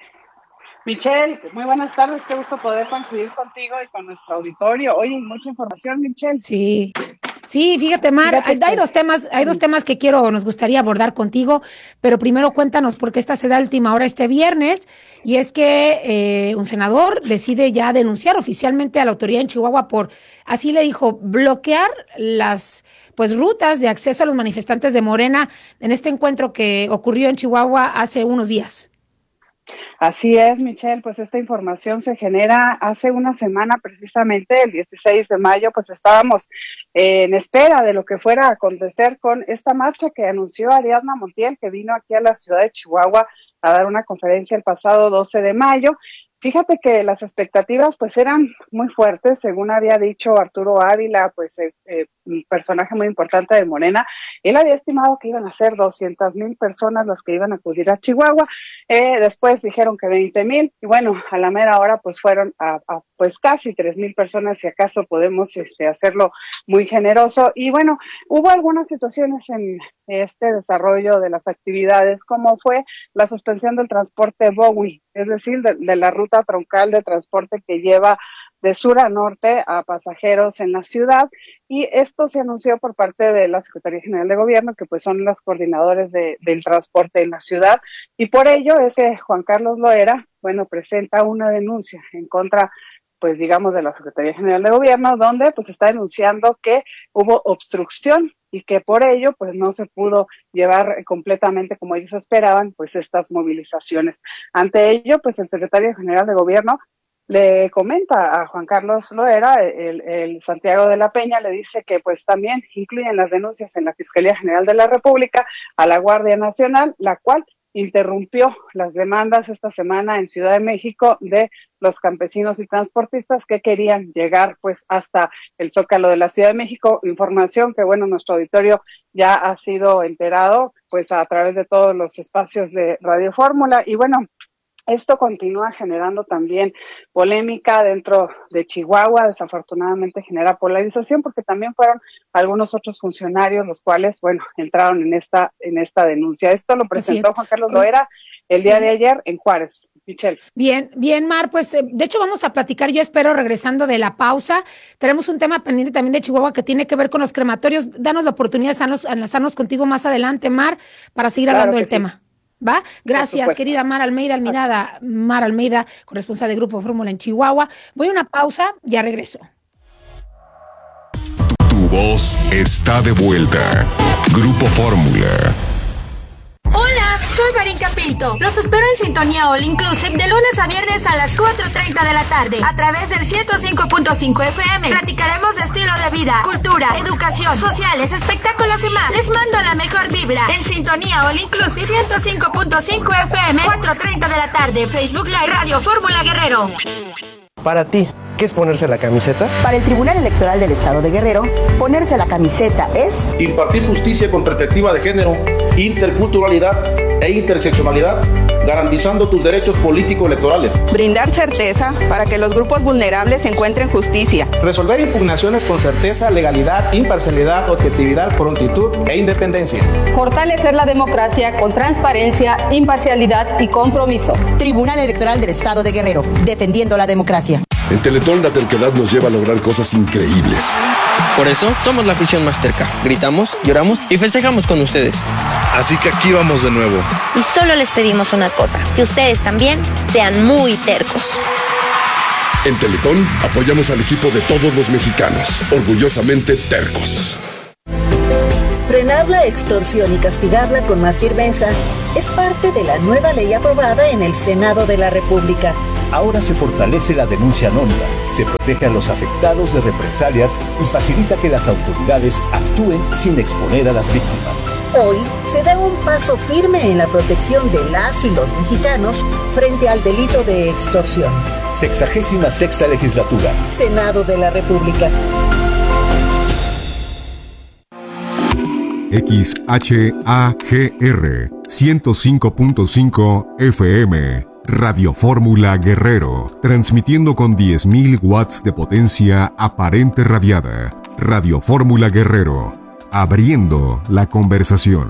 [SPEAKER 3] Michelle, muy buenas tardes, qué gusto poder coincidir contigo y con nuestro auditorio. Oye, mucha información, Michelle.
[SPEAKER 9] Sí, sí, fíjate, Mar, fíjate hay, que... hay dos temas, hay dos temas que quiero, nos gustaría abordar contigo, pero primero cuéntanos por qué esta se da a última hora este viernes, y es que eh, un senador decide ya denunciar oficialmente a la autoridad en Chihuahua por, así le dijo, bloquear las pues rutas de acceso a los manifestantes de Morena en este encuentro que ocurrió en Chihuahua hace unos días.
[SPEAKER 3] Así es, Michelle, pues esta información se genera hace una semana precisamente, el dieciséis de mayo, pues estábamos eh, en espera de lo que fuera a acontecer con esta marcha que anunció Ariadna Montiel, que vino aquí a la ciudad de Chihuahua a dar una conferencia el pasado doce de mayo. Fíjate que las expectativas pues eran muy fuertes, según había dicho Arturo Ávila, pues eh, eh, un personaje muy importante de Morena. Él había estimado que iban a ser doscientas mil personas las que iban a acudir a Chihuahua, eh, después dijeron que veinte mil, y bueno, a la mera hora pues fueron a, a pues casi tres mil personas, si acaso podemos este, hacerlo muy generoso. Y bueno, hubo algunas situaciones en este desarrollo de las actividades, como fue la suspensión del transporte Bowie, es decir, de, de la ruta troncal de transporte que lleva de sur a norte a pasajeros en la ciudad, y esto se anunció por parte de la Secretaría General de Gobierno, que pues son los coordinadores de, del transporte en la ciudad, y por ello es que Juan Carlos Loera, bueno, presenta una denuncia en contra, pues digamos, de la Secretaría General de Gobierno, donde pues está denunciando que hubo obstrucción y que por ello pues no se pudo llevar completamente como ellos esperaban pues estas movilizaciones. Ante ello, pues el secretario general de Gobierno le comenta a Juan Carlos Loera, el, el Santiago de la Peña, le dice que pues también incluyen las denuncias en la Fiscalía General de la República a la Guardia Nacional, la cual interrumpió las demandas esta semana en Ciudad de México de los campesinos y transportistas que querían llegar pues hasta el Zócalo de la Ciudad de México. Información que bueno, nuestro auditorio ya ha sido enterado pues a través de todos los espacios de Radio Fórmula, y bueno, esto continúa generando también polémica dentro de Chihuahua. Desafortunadamente genera polarización porque también fueron algunos otros funcionarios los cuales, bueno, entraron en esta en esta denuncia. Esto lo presentó Juan Carlos Loera el día sí. de ayer en Juárez. Michelle.
[SPEAKER 9] Bien, bien, Mar, pues eh, de hecho vamos a platicar, yo espero, regresando de la pausa. Tenemos un tema pendiente también de Chihuahua que tiene que ver con los crematorios. Danos la oportunidad de enlazarnos contigo más adelante, Mar, para seguir claro hablando del sí. tema. ¿Va? Gracias, querida Mar Almeida, Almirada, Mar Almeida, corresponsal de Grupo Fórmula en Chihuahua. Voy a una pausa, ya regreso.
[SPEAKER 5] Tu voz está de vuelta. Grupo Fórmula.
[SPEAKER 6] Hola, soy Marín Pinto. Los espero en Sintonía All Inclusive de lunes a viernes a las cuatro treinta de la tarde a través del ciento cinco punto cinco F M. Platicaremos de estilo de vida, cultura, educación, sociales, espectáculos y más. Les mando la mejor vibra en Sintonía All Inclusive ciento cinco punto cinco F M, cuatro treinta de la tarde, Facebook Live, Radio Fórmula Guerrero.
[SPEAKER 24] Para ti.
[SPEAKER 7] ¿Qué es ponerse la camiseta?
[SPEAKER 10] Para el Tribunal Electoral del Estado de Guerrero, ponerse la camiseta es
[SPEAKER 12] impartir justicia con perspectiva de género, interculturalidad e interseccionalidad, garantizando tus derechos político-electorales.
[SPEAKER 22] Brindar certeza para que los grupos vulnerables encuentren justicia.
[SPEAKER 7] Resolver impugnaciones con certeza, legalidad, imparcialidad, objetividad, prontitud e independencia.
[SPEAKER 24] Fortalecer la democracia con transparencia, imparcialidad y compromiso.
[SPEAKER 10] Tribunal Electoral del Estado de Guerrero, defendiendo la democracia.
[SPEAKER 5] En Teletón la terquedad nos lleva a lograr cosas increíbles.
[SPEAKER 25] Por eso somos la afición más terca. Gritamos, lloramos y festejamos con ustedes.
[SPEAKER 26] Así que aquí vamos de nuevo.
[SPEAKER 27] Y solo les pedimos una cosa, que ustedes también sean muy tercos.
[SPEAKER 5] En Teletón apoyamos al equipo de todos los mexicanos, orgullosamente tercos.
[SPEAKER 28] Frenar la extorsión y castigarla con más firmeza es parte de la nueva ley aprobada en el Senado de la República.
[SPEAKER 29] Ahora se fortalece la denuncia anónima, se protege a los afectados de represalias y facilita que las autoridades actúen sin exponer a las víctimas.
[SPEAKER 28] Hoy se da un paso firme en la protección de las y los mexicanos frente al delito de extorsión.
[SPEAKER 29] Sexagésima sexta legislatura.
[SPEAKER 28] Senado de la República.
[SPEAKER 30] X H A G R ciento cinco punto cinco F M, Radio Fórmula Guerrero, transmitiendo con diez mil watts de potencia aparente radiada. Radio Fórmula Guerrero, abriendo la conversación.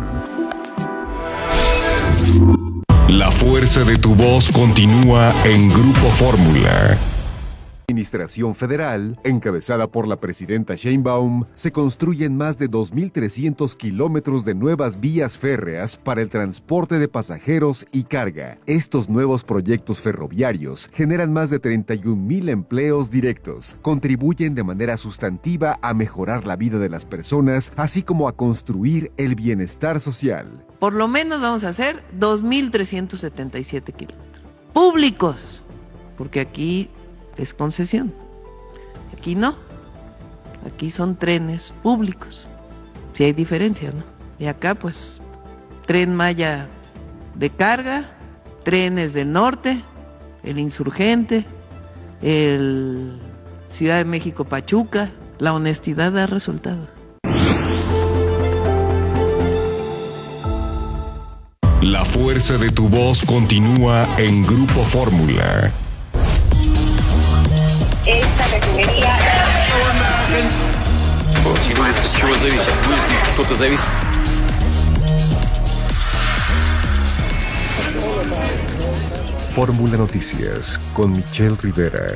[SPEAKER 5] La fuerza de tu voz continúa en Grupo Fórmula.
[SPEAKER 20] La Administración Federal, encabezada por la presidenta Sheinbaum, se construyen más de dos mil trescientos kilómetros de nuevas vías férreas para el transporte de pasajeros y carga. Estos nuevos proyectos ferroviarios generan más de treinta y un mil empleos directos, contribuyen de manera sustantiva a mejorar la vida de las personas, así como a construir el bienestar social.
[SPEAKER 31] Por lo menos vamos a hacer dos mil trescientos setenta y siete kilómetros públicos, porque aquí es concesión. Aquí no. Aquí son trenes públicos. Sí hay diferencia, ¿no? Y acá, pues, Tren Maya de carga, trenes del norte, el Insurgente, el Ciudad de México Pachuca. La honestidad da resultados.
[SPEAKER 5] La fuerza de tu voz continúa en Grupo Fórmula.
[SPEAKER 32] Esta refinería.
[SPEAKER 20] Fórmula Noticias con Michelle Rivera.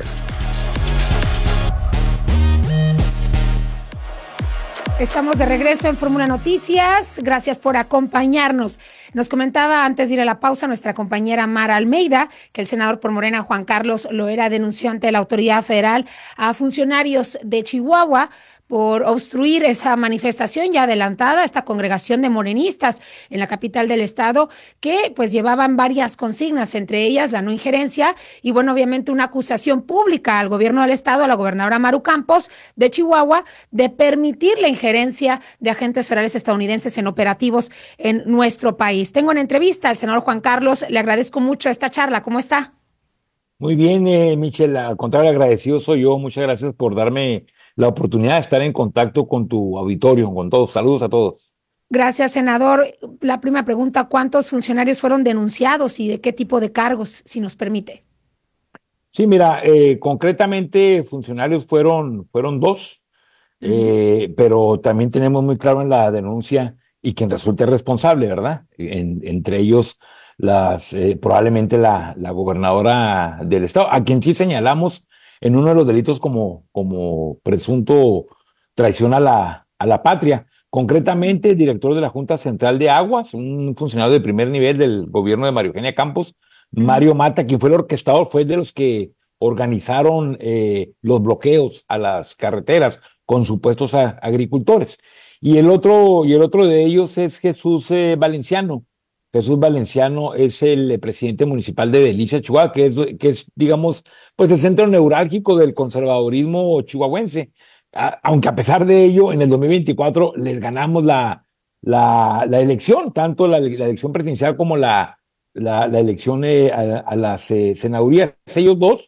[SPEAKER 9] Estamos de regreso en Fórmula Noticias. Gracias por acompañarnos. Nos comentaba antes de ir a la pausa nuestra compañera Mara Almeida que el senador por Morena, Juan Carlos Loera, denunció ante la autoridad federal a funcionarios de Chihuahua por obstruir esa manifestación ya adelantada, esta congregación de morenistas en la capital del estado, que pues llevaban varias consignas, entre ellas la no injerencia y bueno, obviamente una acusación pública al gobierno del estado, a la gobernadora Maru Campos de Chihuahua, de permitir la injerencia de agentes federales estadounidenses en operativos en nuestro país. Tengo una entrevista al senador Juan Carlos, le agradezco mucho esta charla, ¿cómo está?
[SPEAKER 33] Muy bien, eh, Michelle, al contrario, agradecido soy yo, muchas gracias por darme la oportunidad de estar en contacto con tu auditorio, con todos. Saludos a todos.
[SPEAKER 9] Gracias, senador. La primera pregunta, ¿cuántos funcionarios fueron denunciados y de qué tipo de cargos, si nos permite? Sí, mira, eh, concretamente funcionarios fueron, fueron dos, uh-huh. eh, pero también tenemos muy claro en la denuncia y quien resulte responsable, ¿verdad? En, entre ellos las eh, probablemente la, la gobernadora del estado, a quien sí señalamos en uno de los delitos como, como presunto traición a la, a la patria. Concretamente, el director de la Junta Central de Aguas, un funcionario de primer nivel del gobierno de María Eugenia Campos, Mario Mata, quien fue el orquestador, fue de los que organizaron eh, los bloqueos a las carreteras con supuestos a, agricultores. Y el otro, y el otro de ellos es Jesús eh, Valenciano. Jesús Valenciano es el eh, presidente municipal de Delicias, Chihuahua, que es, que es, digamos, pues el centro neurálgico del conservadurismo chihuahuense. A, aunque a pesar de ello, en el dos mil veinticuatro les ganamos la, la, la elección, tanto la, la elección presidencial como la, la, la elección eh, a, a las eh, senadurías. Ellos dos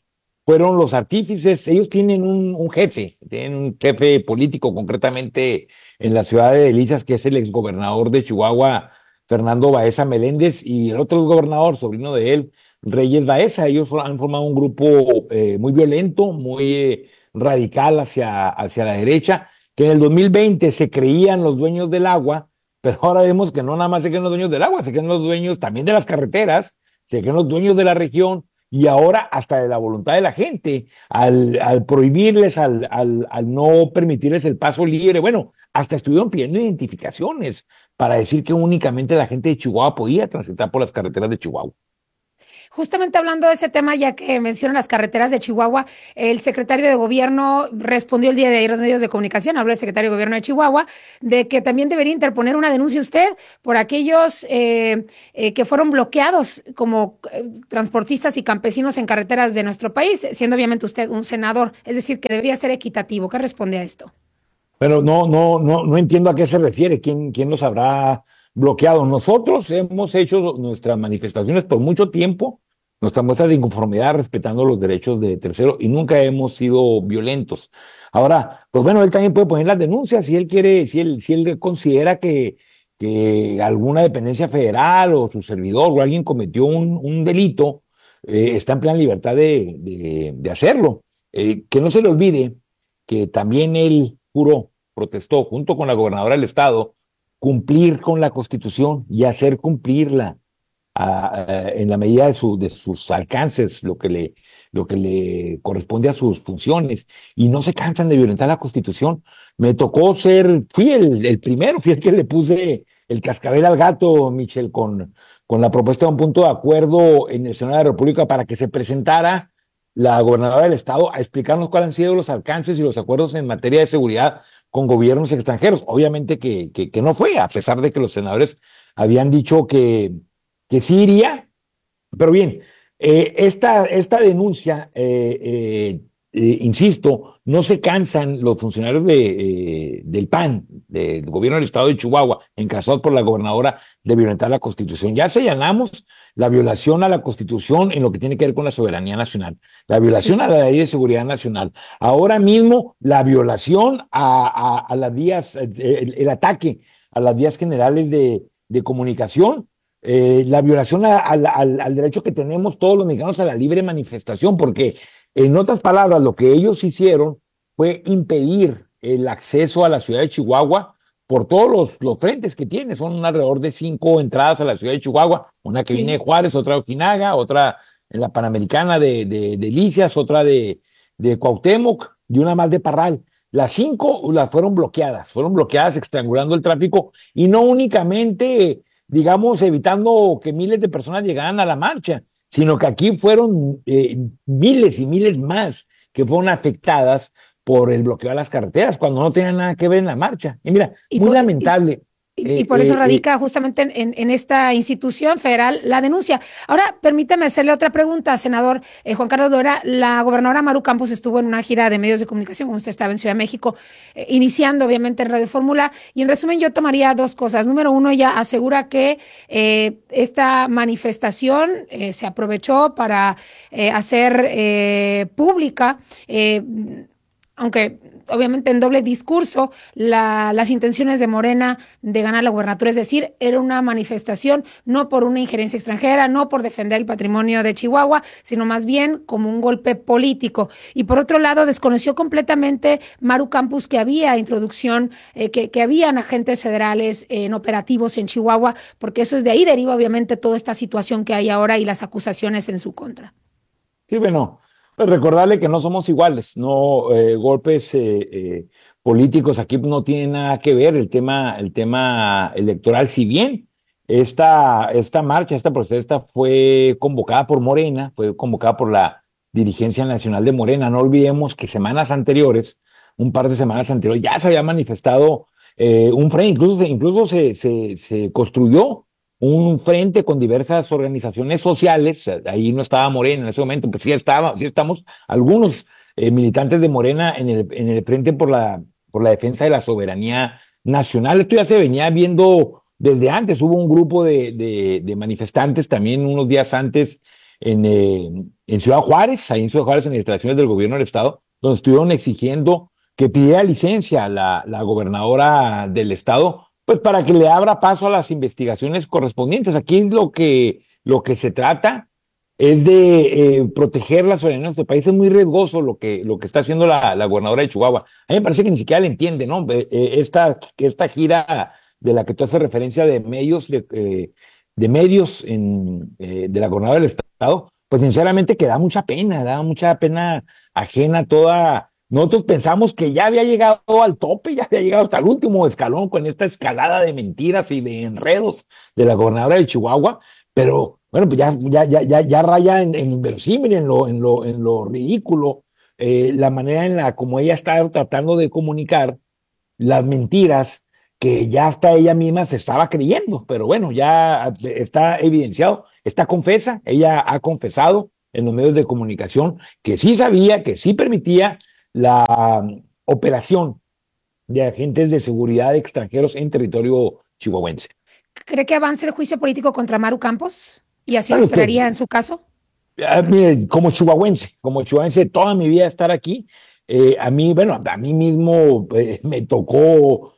[SPEAKER 33] fueron los artífices. Ellos tienen un, un jefe, tienen un jefe político, concretamente en la ciudad de Delicias, que es el exgobernador de Chihuahua, Fernando Baeza Meléndez, y el otro gobernador, sobrino de él, Reyes Baeza. Ellos han formado un grupo eh, muy violento, muy eh, radical hacia, hacia la derecha, que en el dos mil veinte se creían los dueños del agua, pero ahora vemos que no nada más se creen los dueños del agua, se creen los dueños también de las carreteras, se creen los dueños de la región, y ahora hasta de la voluntad de la gente, al, al prohibirles, al, al, al no permitirles el paso libre. Bueno, hasta estuvieron pidiendo identificaciones para decir que únicamente la gente de Chihuahua podía transitar por las carreteras de Chihuahua.
[SPEAKER 9] Justamente hablando de ese tema, ya que mencionan las carreteras de Chihuahua, el secretario de Gobierno respondió el día de ayer a los medios de comunicación, habló el secretario de Gobierno de Chihuahua, de que también debería interponer una denuncia usted por aquellos eh, eh, que fueron bloqueados como eh, transportistas y campesinos en carreteras de nuestro país, siendo obviamente usted un senador, es decir, que debería ser equitativo. ¿Qué responde a esto?
[SPEAKER 33] Pero no, no, no, no entiendo a qué se refiere, quién, quién los habrá bloqueado. Nosotros hemos hecho nuestras manifestaciones por mucho tiempo, nuestra muestra de inconformidad respetando los derechos de terceros, y nunca hemos sido violentos. Ahora, pues bueno, él también puede poner las denuncias si él quiere, si él, si él considera que, que alguna dependencia federal o su servidor o alguien cometió un, un delito, eh, está en plena libertad de, de, de hacerlo. Eh, que no se le olvide que también él juró, protestó junto con la gobernadora del estado, cumplir con la Constitución y hacer cumplirla a, a, en la medida de, su, de sus alcances, lo que, le, lo que le corresponde a sus funciones, y no se cansan de violentar la Constitución. Me tocó ser, fui el, el primero, fui el que le puse el cascabel al gato, Michelle, con, con la propuesta de un punto de acuerdo en el Senado de la República para que se presentara la gobernadora del estado a explicarnos cuáles han sido los alcances y los acuerdos en materia de seguridad con gobiernos extranjeros. Obviamente que, que, que no fue, a pesar de que los senadores habían dicho que, que sí iría. Pero bien, eh, esta, esta denuncia, eh, eh, eh, insisto, no se cansan los funcionarios de, eh, del P A N, del gobierno del estado de Chihuahua, encabezados por la gobernadora, de violentar la Constitución. Ya señalamos la violación a la Constitución en lo que tiene que ver con la soberanía nacional, la violación sí. a la Ley de Seguridad Nacional, ahora mismo la violación a, a, a las vías, el, el ataque a las vías generales de, de comunicación, eh, la violación a, a, al, al derecho que tenemos todos los mexicanos a la libre manifestación, porque en otras palabras, lo que ellos hicieron fue impedir el acceso a la ciudad de Chihuahua por todos los, los frentes que tiene. Son alrededor de cinco entradas a la ciudad de Chihuahua, una que sí. viene de Juárez, otra de Ojinaga, otra en la Panamericana de, de, de Delicias, otra de, de Cuauhtémoc y una más de Parral. Las cinco las fueron bloqueadas, fueron bloqueadas estrangulando el tráfico, y no únicamente, digamos, evitando que miles de personas llegaran a la marcha, sino que aquí fueron eh, miles y miles más que fueron afectadas por el bloqueo de las carreteras, cuando no tenían nada que ver en la marcha. Y mira, y muy por, lamentable.
[SPEAKER 9] Y, y, y por eso eh, radica eh, justamente en, en esta institución federal la denuncia. Ahora, permítame hacerle otra pregunta, senador eh, Juan Carlos Loera. La gobernadora Maru Campos estuvo en una gira de medios de comunicación, como usted estaba en Ciudad de México, eh, iniciando obviamente en Radio Fórmula, y en resumen yo tomaría dos cosas. Número uno, ella asegura que eh, esta manifestación eh, se aprovechó para eh, hacer eh, pública, eh, aunque obviamente en doble discurso, la, las intenciones de Morena de ganar la gubernatura, es decir, era una manifestación no por una injerencia extranjera, no por defender el patrimonio de Chihuahua, sino más bien como un golpe político. Y por otro lado, desconoció completamente Maru Campos que había introducción, eh, que, que habían agentes federales eh, en operativos en Chihuahua, porque eso es de ahí deriva obviamente toda esta situación que hay ahora y las acusaciones en su contra.
[SPEAKER 33] Sí, bueno, pues recordarle que no somos iguales, no eh, golpes eh, eh, políticos aquí no tienen nada que ver. El tema, el tema electoral, si bien esta, esta marcha, esta protesta fue convocada por Morena, fue convocada por la dirigencia nacional de Morena. No olvidemos que semanas anteriores, un par de semanas anteriores, ya se había manifestado eh, un frente, incluso, incluso se, se, se construyó un frente con diversas organizaciones sociales. Ahí no estaba Morena en ese momento, pero sí estaba, sí estamos algunos eh, militantes de Morena en el, en el frente por la, por la defensa de la soberanía nacional. Esto ya se venía viendo desde antes. Hubo un grupo de, de, de manifestantes también unos días antes en, eh, en Ciudad Juárez, ahí en Ciudad Juárez, en las instalaciones del gobierno del estado, donde estuvieron exigiendo que pidiera licencia a la, la gobernadora del estado, pues para que le abra paso a las investigaciones correspondientes. Aquí lo que, lo que se trata es de eh, proteger la soberanía de nuestro país. Es muy riesgoso lo que, lo que está haciendo la, la gobernadora de Chihuahua. A mí me parece que ni siquiera le entiende, ¿no? Eh, eh, esta, esta gira de la que tú haces referencia de medios, de, eh, de medios en, eh, de la gobernadora del estado, pues sinceramente que da mucha pena, da mucha pena ajena toda. Nosotros pensamos que ya había llegado al tope, ya había llegado hasta el último escalón con esta escalada de mentiras y de enredos de la gobernadora de Chihuahua, pero bueno, pues ya, ya, ya, ya, ya raya en, en inverosímil, en lo, en lo, en lo ridículo, eh, la manera en la como ella está tratando de comunicar las mentiras que ya hasta ella misma se estaba creyendo, pero bueno, ya está evidenciado, está confesa, ella ha confesado en los medios de comunicación que sí sabía, que sí permitía la um, operación de agentes de seguridad extranjeros en territorio chihuahuense.
[SPEAKER 9] ¿Cree que avance el juicio político contra Maru Campos? ¿Y así lo esperaría en su caso?
[SPEAKER 33] A mí, como chihuahuense, como chihuahuense, toda mi vida estar aquí, eh, a mí, bueno, a mí mismo eh, me tocó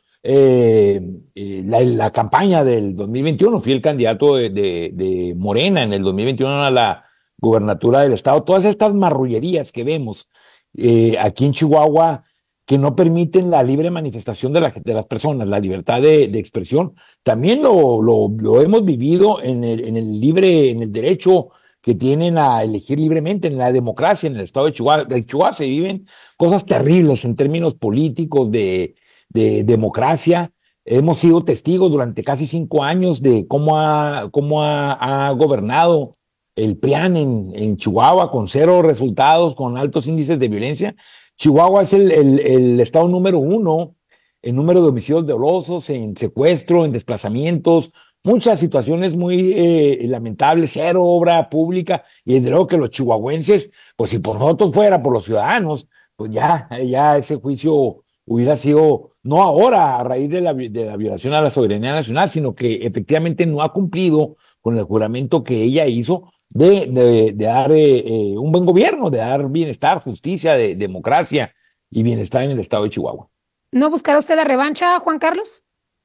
[SPEAKER 33] eh, eh, la, la campaña del dos mil veintiuno, fui el candidato de, de, de Morena en el dos mil veintiuno a la gubernatura del estado. Todas estas marrullerías que vemos Eh, aquí en Chihuahua, que no permiten la libre manifestación de, la, de las personas, la libertad de, de expresión, también lo, lo, lo hemos vivido en el, en el libre, en el derecho que tienen a elegir libremente, en la democracia, en el estado de Chihuahua. En Chihuahua se viven cosas terribles en términos políticos, de, de democracia. Hemos sido testigos durante casi cinco años de cómo ha, cómo ha, ha gobernado el P R I A N en, en Chihuahua, con cero resultados, con altos índices de violencia. Chihuahua es el, el, el estado número uno en número de homicidios dolosos, en secuestro, en desplazamientos, muchas situaciones muy eh, lamentables, cero obra pública, y desde luego que los chihuahuenses, pues si por nosotros fuera, por los ciudadanos, pues ya, ya ese juicio hubiera sido, no ahora a raíz de la, de la violación a la soberanía nacional, sino que efectivamente no ha cumplido con el juramento que ella hizo de, de, de dar eh, eh, un buen gobierno, de dar bienestar, justicia, de, democracia y bienestar en el estado de Chihuahua.
[SPEAKER 9] ¿No buscará usted la revancha, Juan Carlos?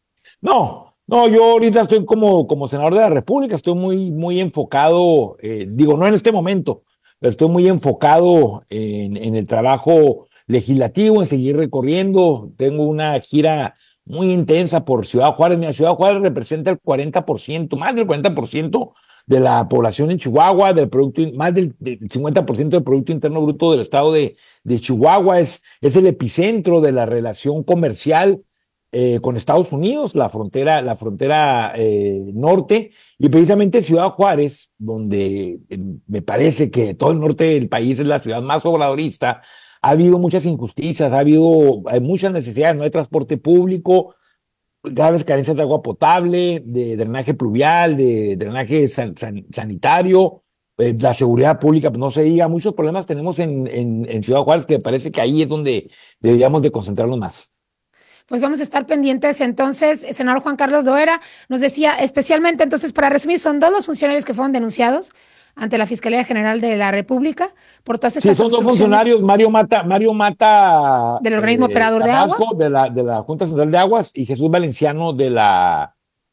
[SPEAKER 33] No, no, yo ahorita estoy como, como senador de la República, estoy muy, muy enfocado, eh, digo, no en este momento, pero estoy muy enfocado en, en el trabajo legislativo, en seguir recorriendo. Tengo una gira muy intensa por Ciudad Juárez. Mira, Ciudad Juárez representa el cuarenta por ciento, más del cuarenta por ciento de la población en Chihuahua, del producto, más del, del cincuenta por ciento del Producto Interno Bruto del estado de, de Chihuahua. Es, es el epicentro de la relación comercial eh, con Estados Unidos, la frontera, la frontera eh, norte, y precisamente Ciudad Juárez, donde eh, me parece que todo el norte del país es la ciudad más obradorista. Ha habido muchas injusticias, ha habido hay muchas necesidades, no hay transporte público, graves carencias de agua potable, de drenaje pluvial, de drenaje san, san, sanitario, eh, la seguridad pública, pues no se diga, muchos problemas tenemos en, en, en Ciudad Juárez, que me parece que ahí es donde deberíamos de concentrarnos más.
[SPEAKER 9] Pues vamos a estar pendientes. Entonces, el senador Juan Carlos Loera nos decía, especialmente, entonces, para resumir, son dos los funcionarios que fueron denunciados ante la Fiscalía General de la República por todas estas
[SPEAKER 33] Sí, son dos funcionarios, Mario Mata, Mario Mata
[SPEAKER 9] del organismo eh, operador de
[SPEAKER 33] Tabasco,
[SPEAKER 9] agua,
[SPEAKER 33] de la, de la Junta Central de Aguas, y Jesús Valenciano de la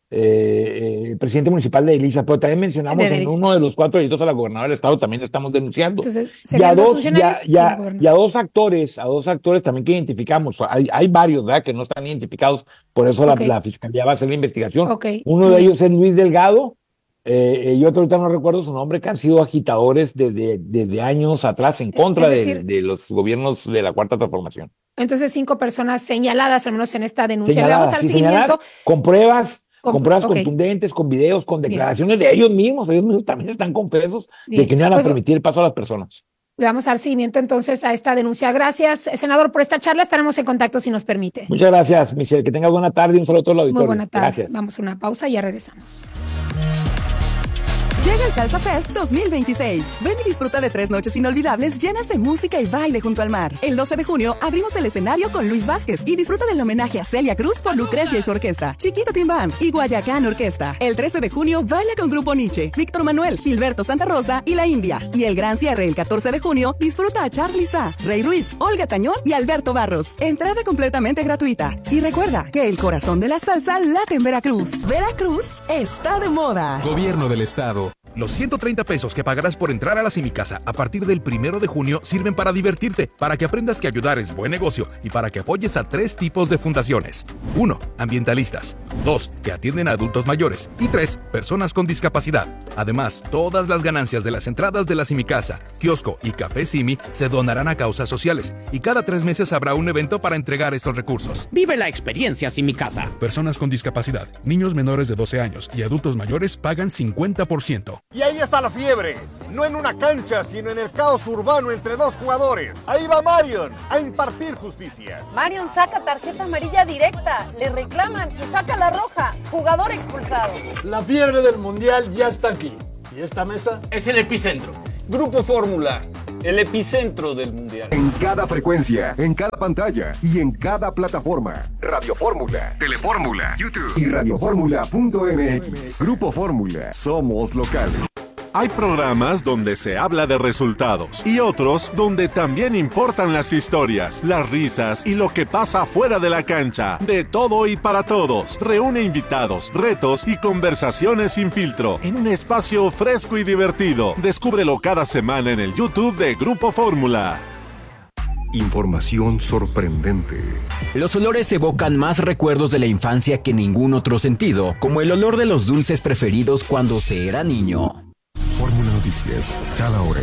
[SPEAKER 33] eh, eh, presidente municipal de Elisa. Pero también mencionamos en uno de los cuatro delitos a la gobernadora del estado, también estamos denunciando. Entonces, y a dos, ya, ya, y a dos actores, a dos actores también que identificamos. Hay, hay varios, ¿verdad?, que no están identificados, por eso okay. la, la Fiscalía va a hacer la investigación. Okay. Uno de ellos es Luis Delgado, Eh, y otro ahorita no recuerdo su nombre, que han sido agitadores desde, desde años atrás en contra es decir, de, de los gobiernos de la Cuarta Transformación.
[SPEAKER 9] Entonces, cinco personas señaladas, al menos en esta denuncia. Le vamos al
[SPEAKER 33] sí,
[SPEAKER 9] seguimiento.
[SPEAKER 33] Con pruebas, con, con pruebas okay. contundentes, con videos, con declaraciones Bien. de ellos mismos. Ellos mismos también están confesos Bien. de que no van a pues, permitir el paso a las personas.
[SPEAKER 9] Le vamos a dar seguimiento entonces a esta denuncia. Gracias, senador, por esta charla. Estaremos en contacto si nos permite.
[SPEAKER 33] Muchas gracias, Michelle. Que tenga buena tarde y un saludo a todo el auditorio.
[SPEAKER 9] Muy buena tarde.
[SPEAKER 33] Gracias.
[SPEAKER 9] Vamos a una pausa y ya regresamos.
[SPEAKER 4] Llega el Salsa Fest dos mil veintiséis. Ven y disfruta de tres noches inolvidables llenas de música y baile junto al mar. El doce de junio abrimos el escenario con Luis Vázquez y disfruta del homenaje a Celia Cruz por Lucrecia y su orquesta, Chiquito Timbán y Guayacán Orquesta. El trece de junio baila con Grupo Nietzsche, Víctor Manuel, Gilberto Santa Rosa y La India. Y el gran cierre el catorce de junio disfruta a Charly Sá, Rey Ruiz, Olga Tañón y Alberto Barros. Entrada completamente gratuita. Y recuerda que el corazón de la salsa late en Veracruz. Veracruz está de moda.
[SPEAKER 8] Gobierno del Estado. Los ciento treinta pesos que pagarás por entrar a la Simicasa a partir del primero de junio sirven para divertirte, para que aprendas que ayudar es buen negocio y para que apoyes a tres tipos de fundaciones. uno. Ambientalistas. dos. Que atienden a adultos mayores. Y tres. Personas con discapacidad. Además, todas las ganancias de las entradas de la Simicasa, kiosco y café Simi se donarán a causas sociales. Y cada tres meses habrá un evento para entregar estos recursos.
[SPEAKER 11] Vive la experiencia Simicasa.
[SPEAKER 8] Personas con discapacidad, niños menores de doce años y adultos mayores pagan cincuenta por ciento.
[SPEAKER 20] Y ahí está la fiebre, no en una cancha, sino en el caos urbano entre dos jugadores. Ahí va Marion a impartir justicia.
[SPEAKER 13] Marion saca tarjeta amarilla directa, le reclaman y saca la roja, jugador expulsado.
[SPEAKER 14] La fiebre del mundial ya está aquí. ¿Y esta mesa?
[SPEAKER 15] Es el epicentro. Grupo Fórmula, el epicentro del mundial.
[SPEAKER 5] En cada frecuencia, en cada pantalla y en cada plataforma. Radio Fórmula, Telefórmula, YouTube y radioformula punto m x. Grupo Fórmula, somos locales.
[SPEAKER 16] Hay programas donde se habla de resultados y otros donde también importan las historias, las risas y lo que pasa fuera de la cancha. De todo y para todos. Reúne invitados, retos y conversaciones sin filtro en un espacio fresco y divertido. Descúbrelo cada semana en el YouTube de Grupo Fórmula.
[SPEAKER 30] Información sorprendente.
[SPEAKER 17] Los olores evocan más recuerdos de la infancia que ningún otro sentido, como el olor de los dulces preferidos cuando se era niño.
[SPEAKER 30] Fórmula Noticias, cada hora.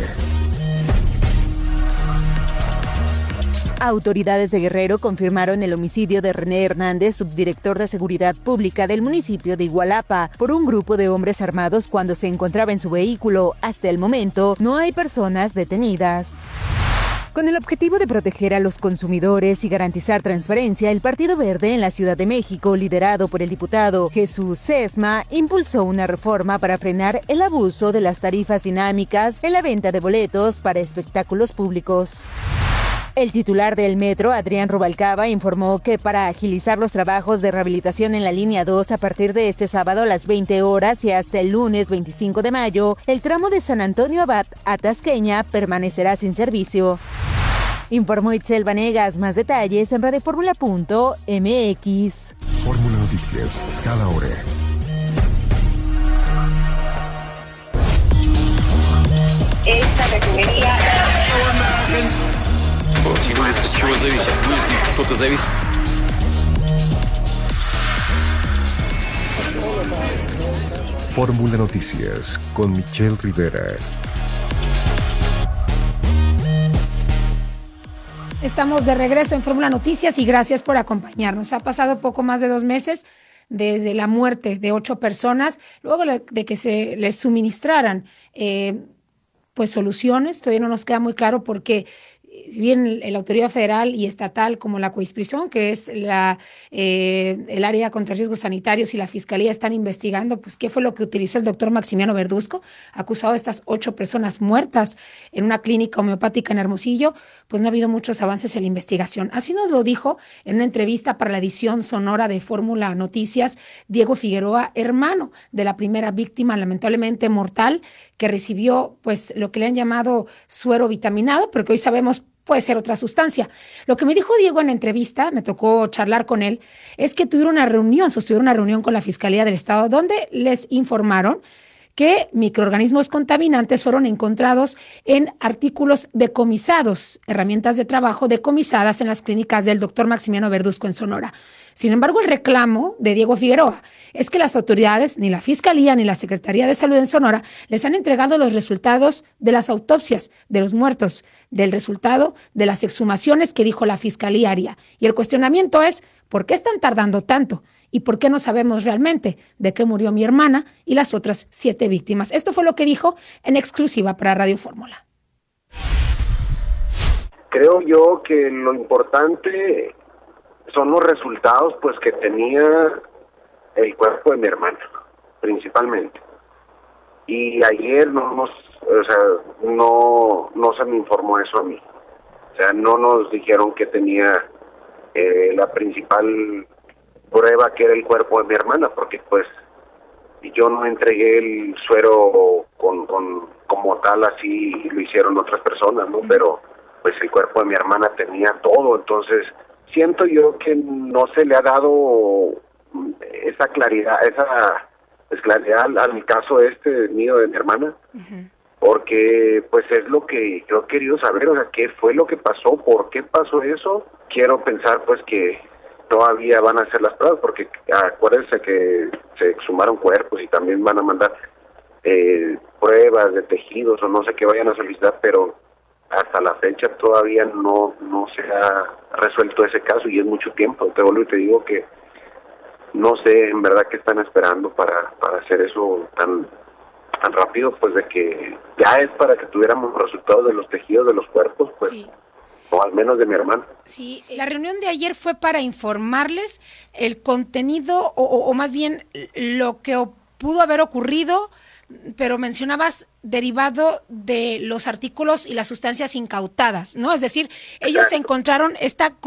[SPEAKER 18] Autoridades de Guerrero confirmaron el homicidio de René Hernández, subdirector de Seguridad Pública del municipio de Igualapa, por un grupo de hombres armados cuando se encontraba en su vehículo. Hasta el momento, no hay personas detenidas. Con el objetivo de proteger a los consumidores y garantizar transparencia, el Partido Verde en la Ciudad de México, liderado por el diputado Jesús Sesma, impulsó una reforma para frenar el abuso de las tarifas dinámicas en la venta de boletos para espectáculos públicos. El titular del metro, Adrián Rubalcaba, informó que para agilizar los trabajos de rehabilitación en la línea dos a partir de este sábado a las veinte horas y hasta el lunes veinticinco de mayo, el tramo de San Antonio Abad a Tasqueña permanecerá sin servicio. Informó Itzel Vanegas. Más detalles en radioformula punto m x.
[SPEAKER 30] Fórmula Noticias, cada hora.
[SPEAKER 19] Esta refinería...
[SPEAKER 30] Fórmula Noticias con Michelle Rivera.
[SPEAKER 9] Estamos de regreso en Fórmula Noticias y gracias por acompañarnos. Ha pasado poco más de dos meses desde la muerte de ocho personas, luego de que se les suministraran eh, pues soluciones. Todavía no nos queda muy claro porque si bien la autoridad federal y estatal como la COISPRISON, que es la eh, el área contra riesgos sanitarios, y la fiscalía están investigando pues qué fue lo que utilizó el doctor Maximiano Verduzco, acusado de estas ocho personas muertas en una clínica homeopática en Hermosillo, pues no ha habido muchos avances en la investigación. Así nos lo dijo en una entrevista para la edición sonora de Fórmula Noticias Diego Figueroa, hermano de la primera víctima lamentablemente mortal que recibió pues lo que le han llamado suero vitaminado, pero que hoy sabemos puede ser otra sustancia. Lo que me dijo Diego en la entrevista, me tocó charlar con él, es que tuvieron una reunión, sostuvieron una reunión con la Fiscalía del Estado, donde les informaron que microorganismos contaminantes fueron encontrados en artículos decomisados, herramientas de trabajo decomisadas en las clínicas del doctor Maximiano Verduzco en Sonora. Sin embargo, el reclamo de Diego Figueroa es que las autoridades, ni la Fiscalía ni la Secretaría de Salud en Sonora, les han entregado los resultados de las autopsias de los muertos, del resultado de las exhumaciones que dijo la Fiscalía haría. Y el cuestionamiento es, ¿por qué están tardando tanto? ¿Y por qué no sabemos realmente de qué murió mi hermana y las otras siete víctimas? Esto fue lo que dijo en exclusiva para Radio Fórmula.
[SPEAKER 21] Creo yo que lo importante son los resultados pues que tenía el cuerpo de mi hermana, principalmente. y ayer no nos, o sea, no, no se me informó eso a mí. O sea, no nos dijeron que tenía eh, la principal prueba, que era el cuerpo de mi hermana, porque pues yo no entregué el suero con, con como tal, así lo hicieron otras personas, ¿no? Pero pues el cuerpo de mi hermana tenía todo, entonces siento yo que no se le ha dado esa claridad, esa pues, claridad al, al caso este mío de mi hermana, uh-huh. porque pues es lo que yo he querido saber, o sea, qué fue lo que pasó, por qué pasó eso. Quiero pensar pues que todavía van a hacer las pruebas, porque acuérdense que se exhumaron cuerpos y también van a mandar eh, pruebas de tejidos o no sé qué vayan a solicitar, pero hasta la fecha todavía no no se ha resuelto ese caso y es mucho tiempo. Te vuelvo y te digo que no sé en verdad qué están esperando para, para hacer eso tan tan rápido, pues de que ya es para que tuviéramos resultados de los tejidos de los cuerpos, pues. Sí. O al menos de mi hermano.
[SPEAKER 9] Sí, la reunión de ayer fue para informarles el contenido o, o, o más bien lo que pudo haber ocurrido, pero mencionabas derivado de los artículos y las sustancias incautadas, ¿no? Es decir, ellos encontraron esta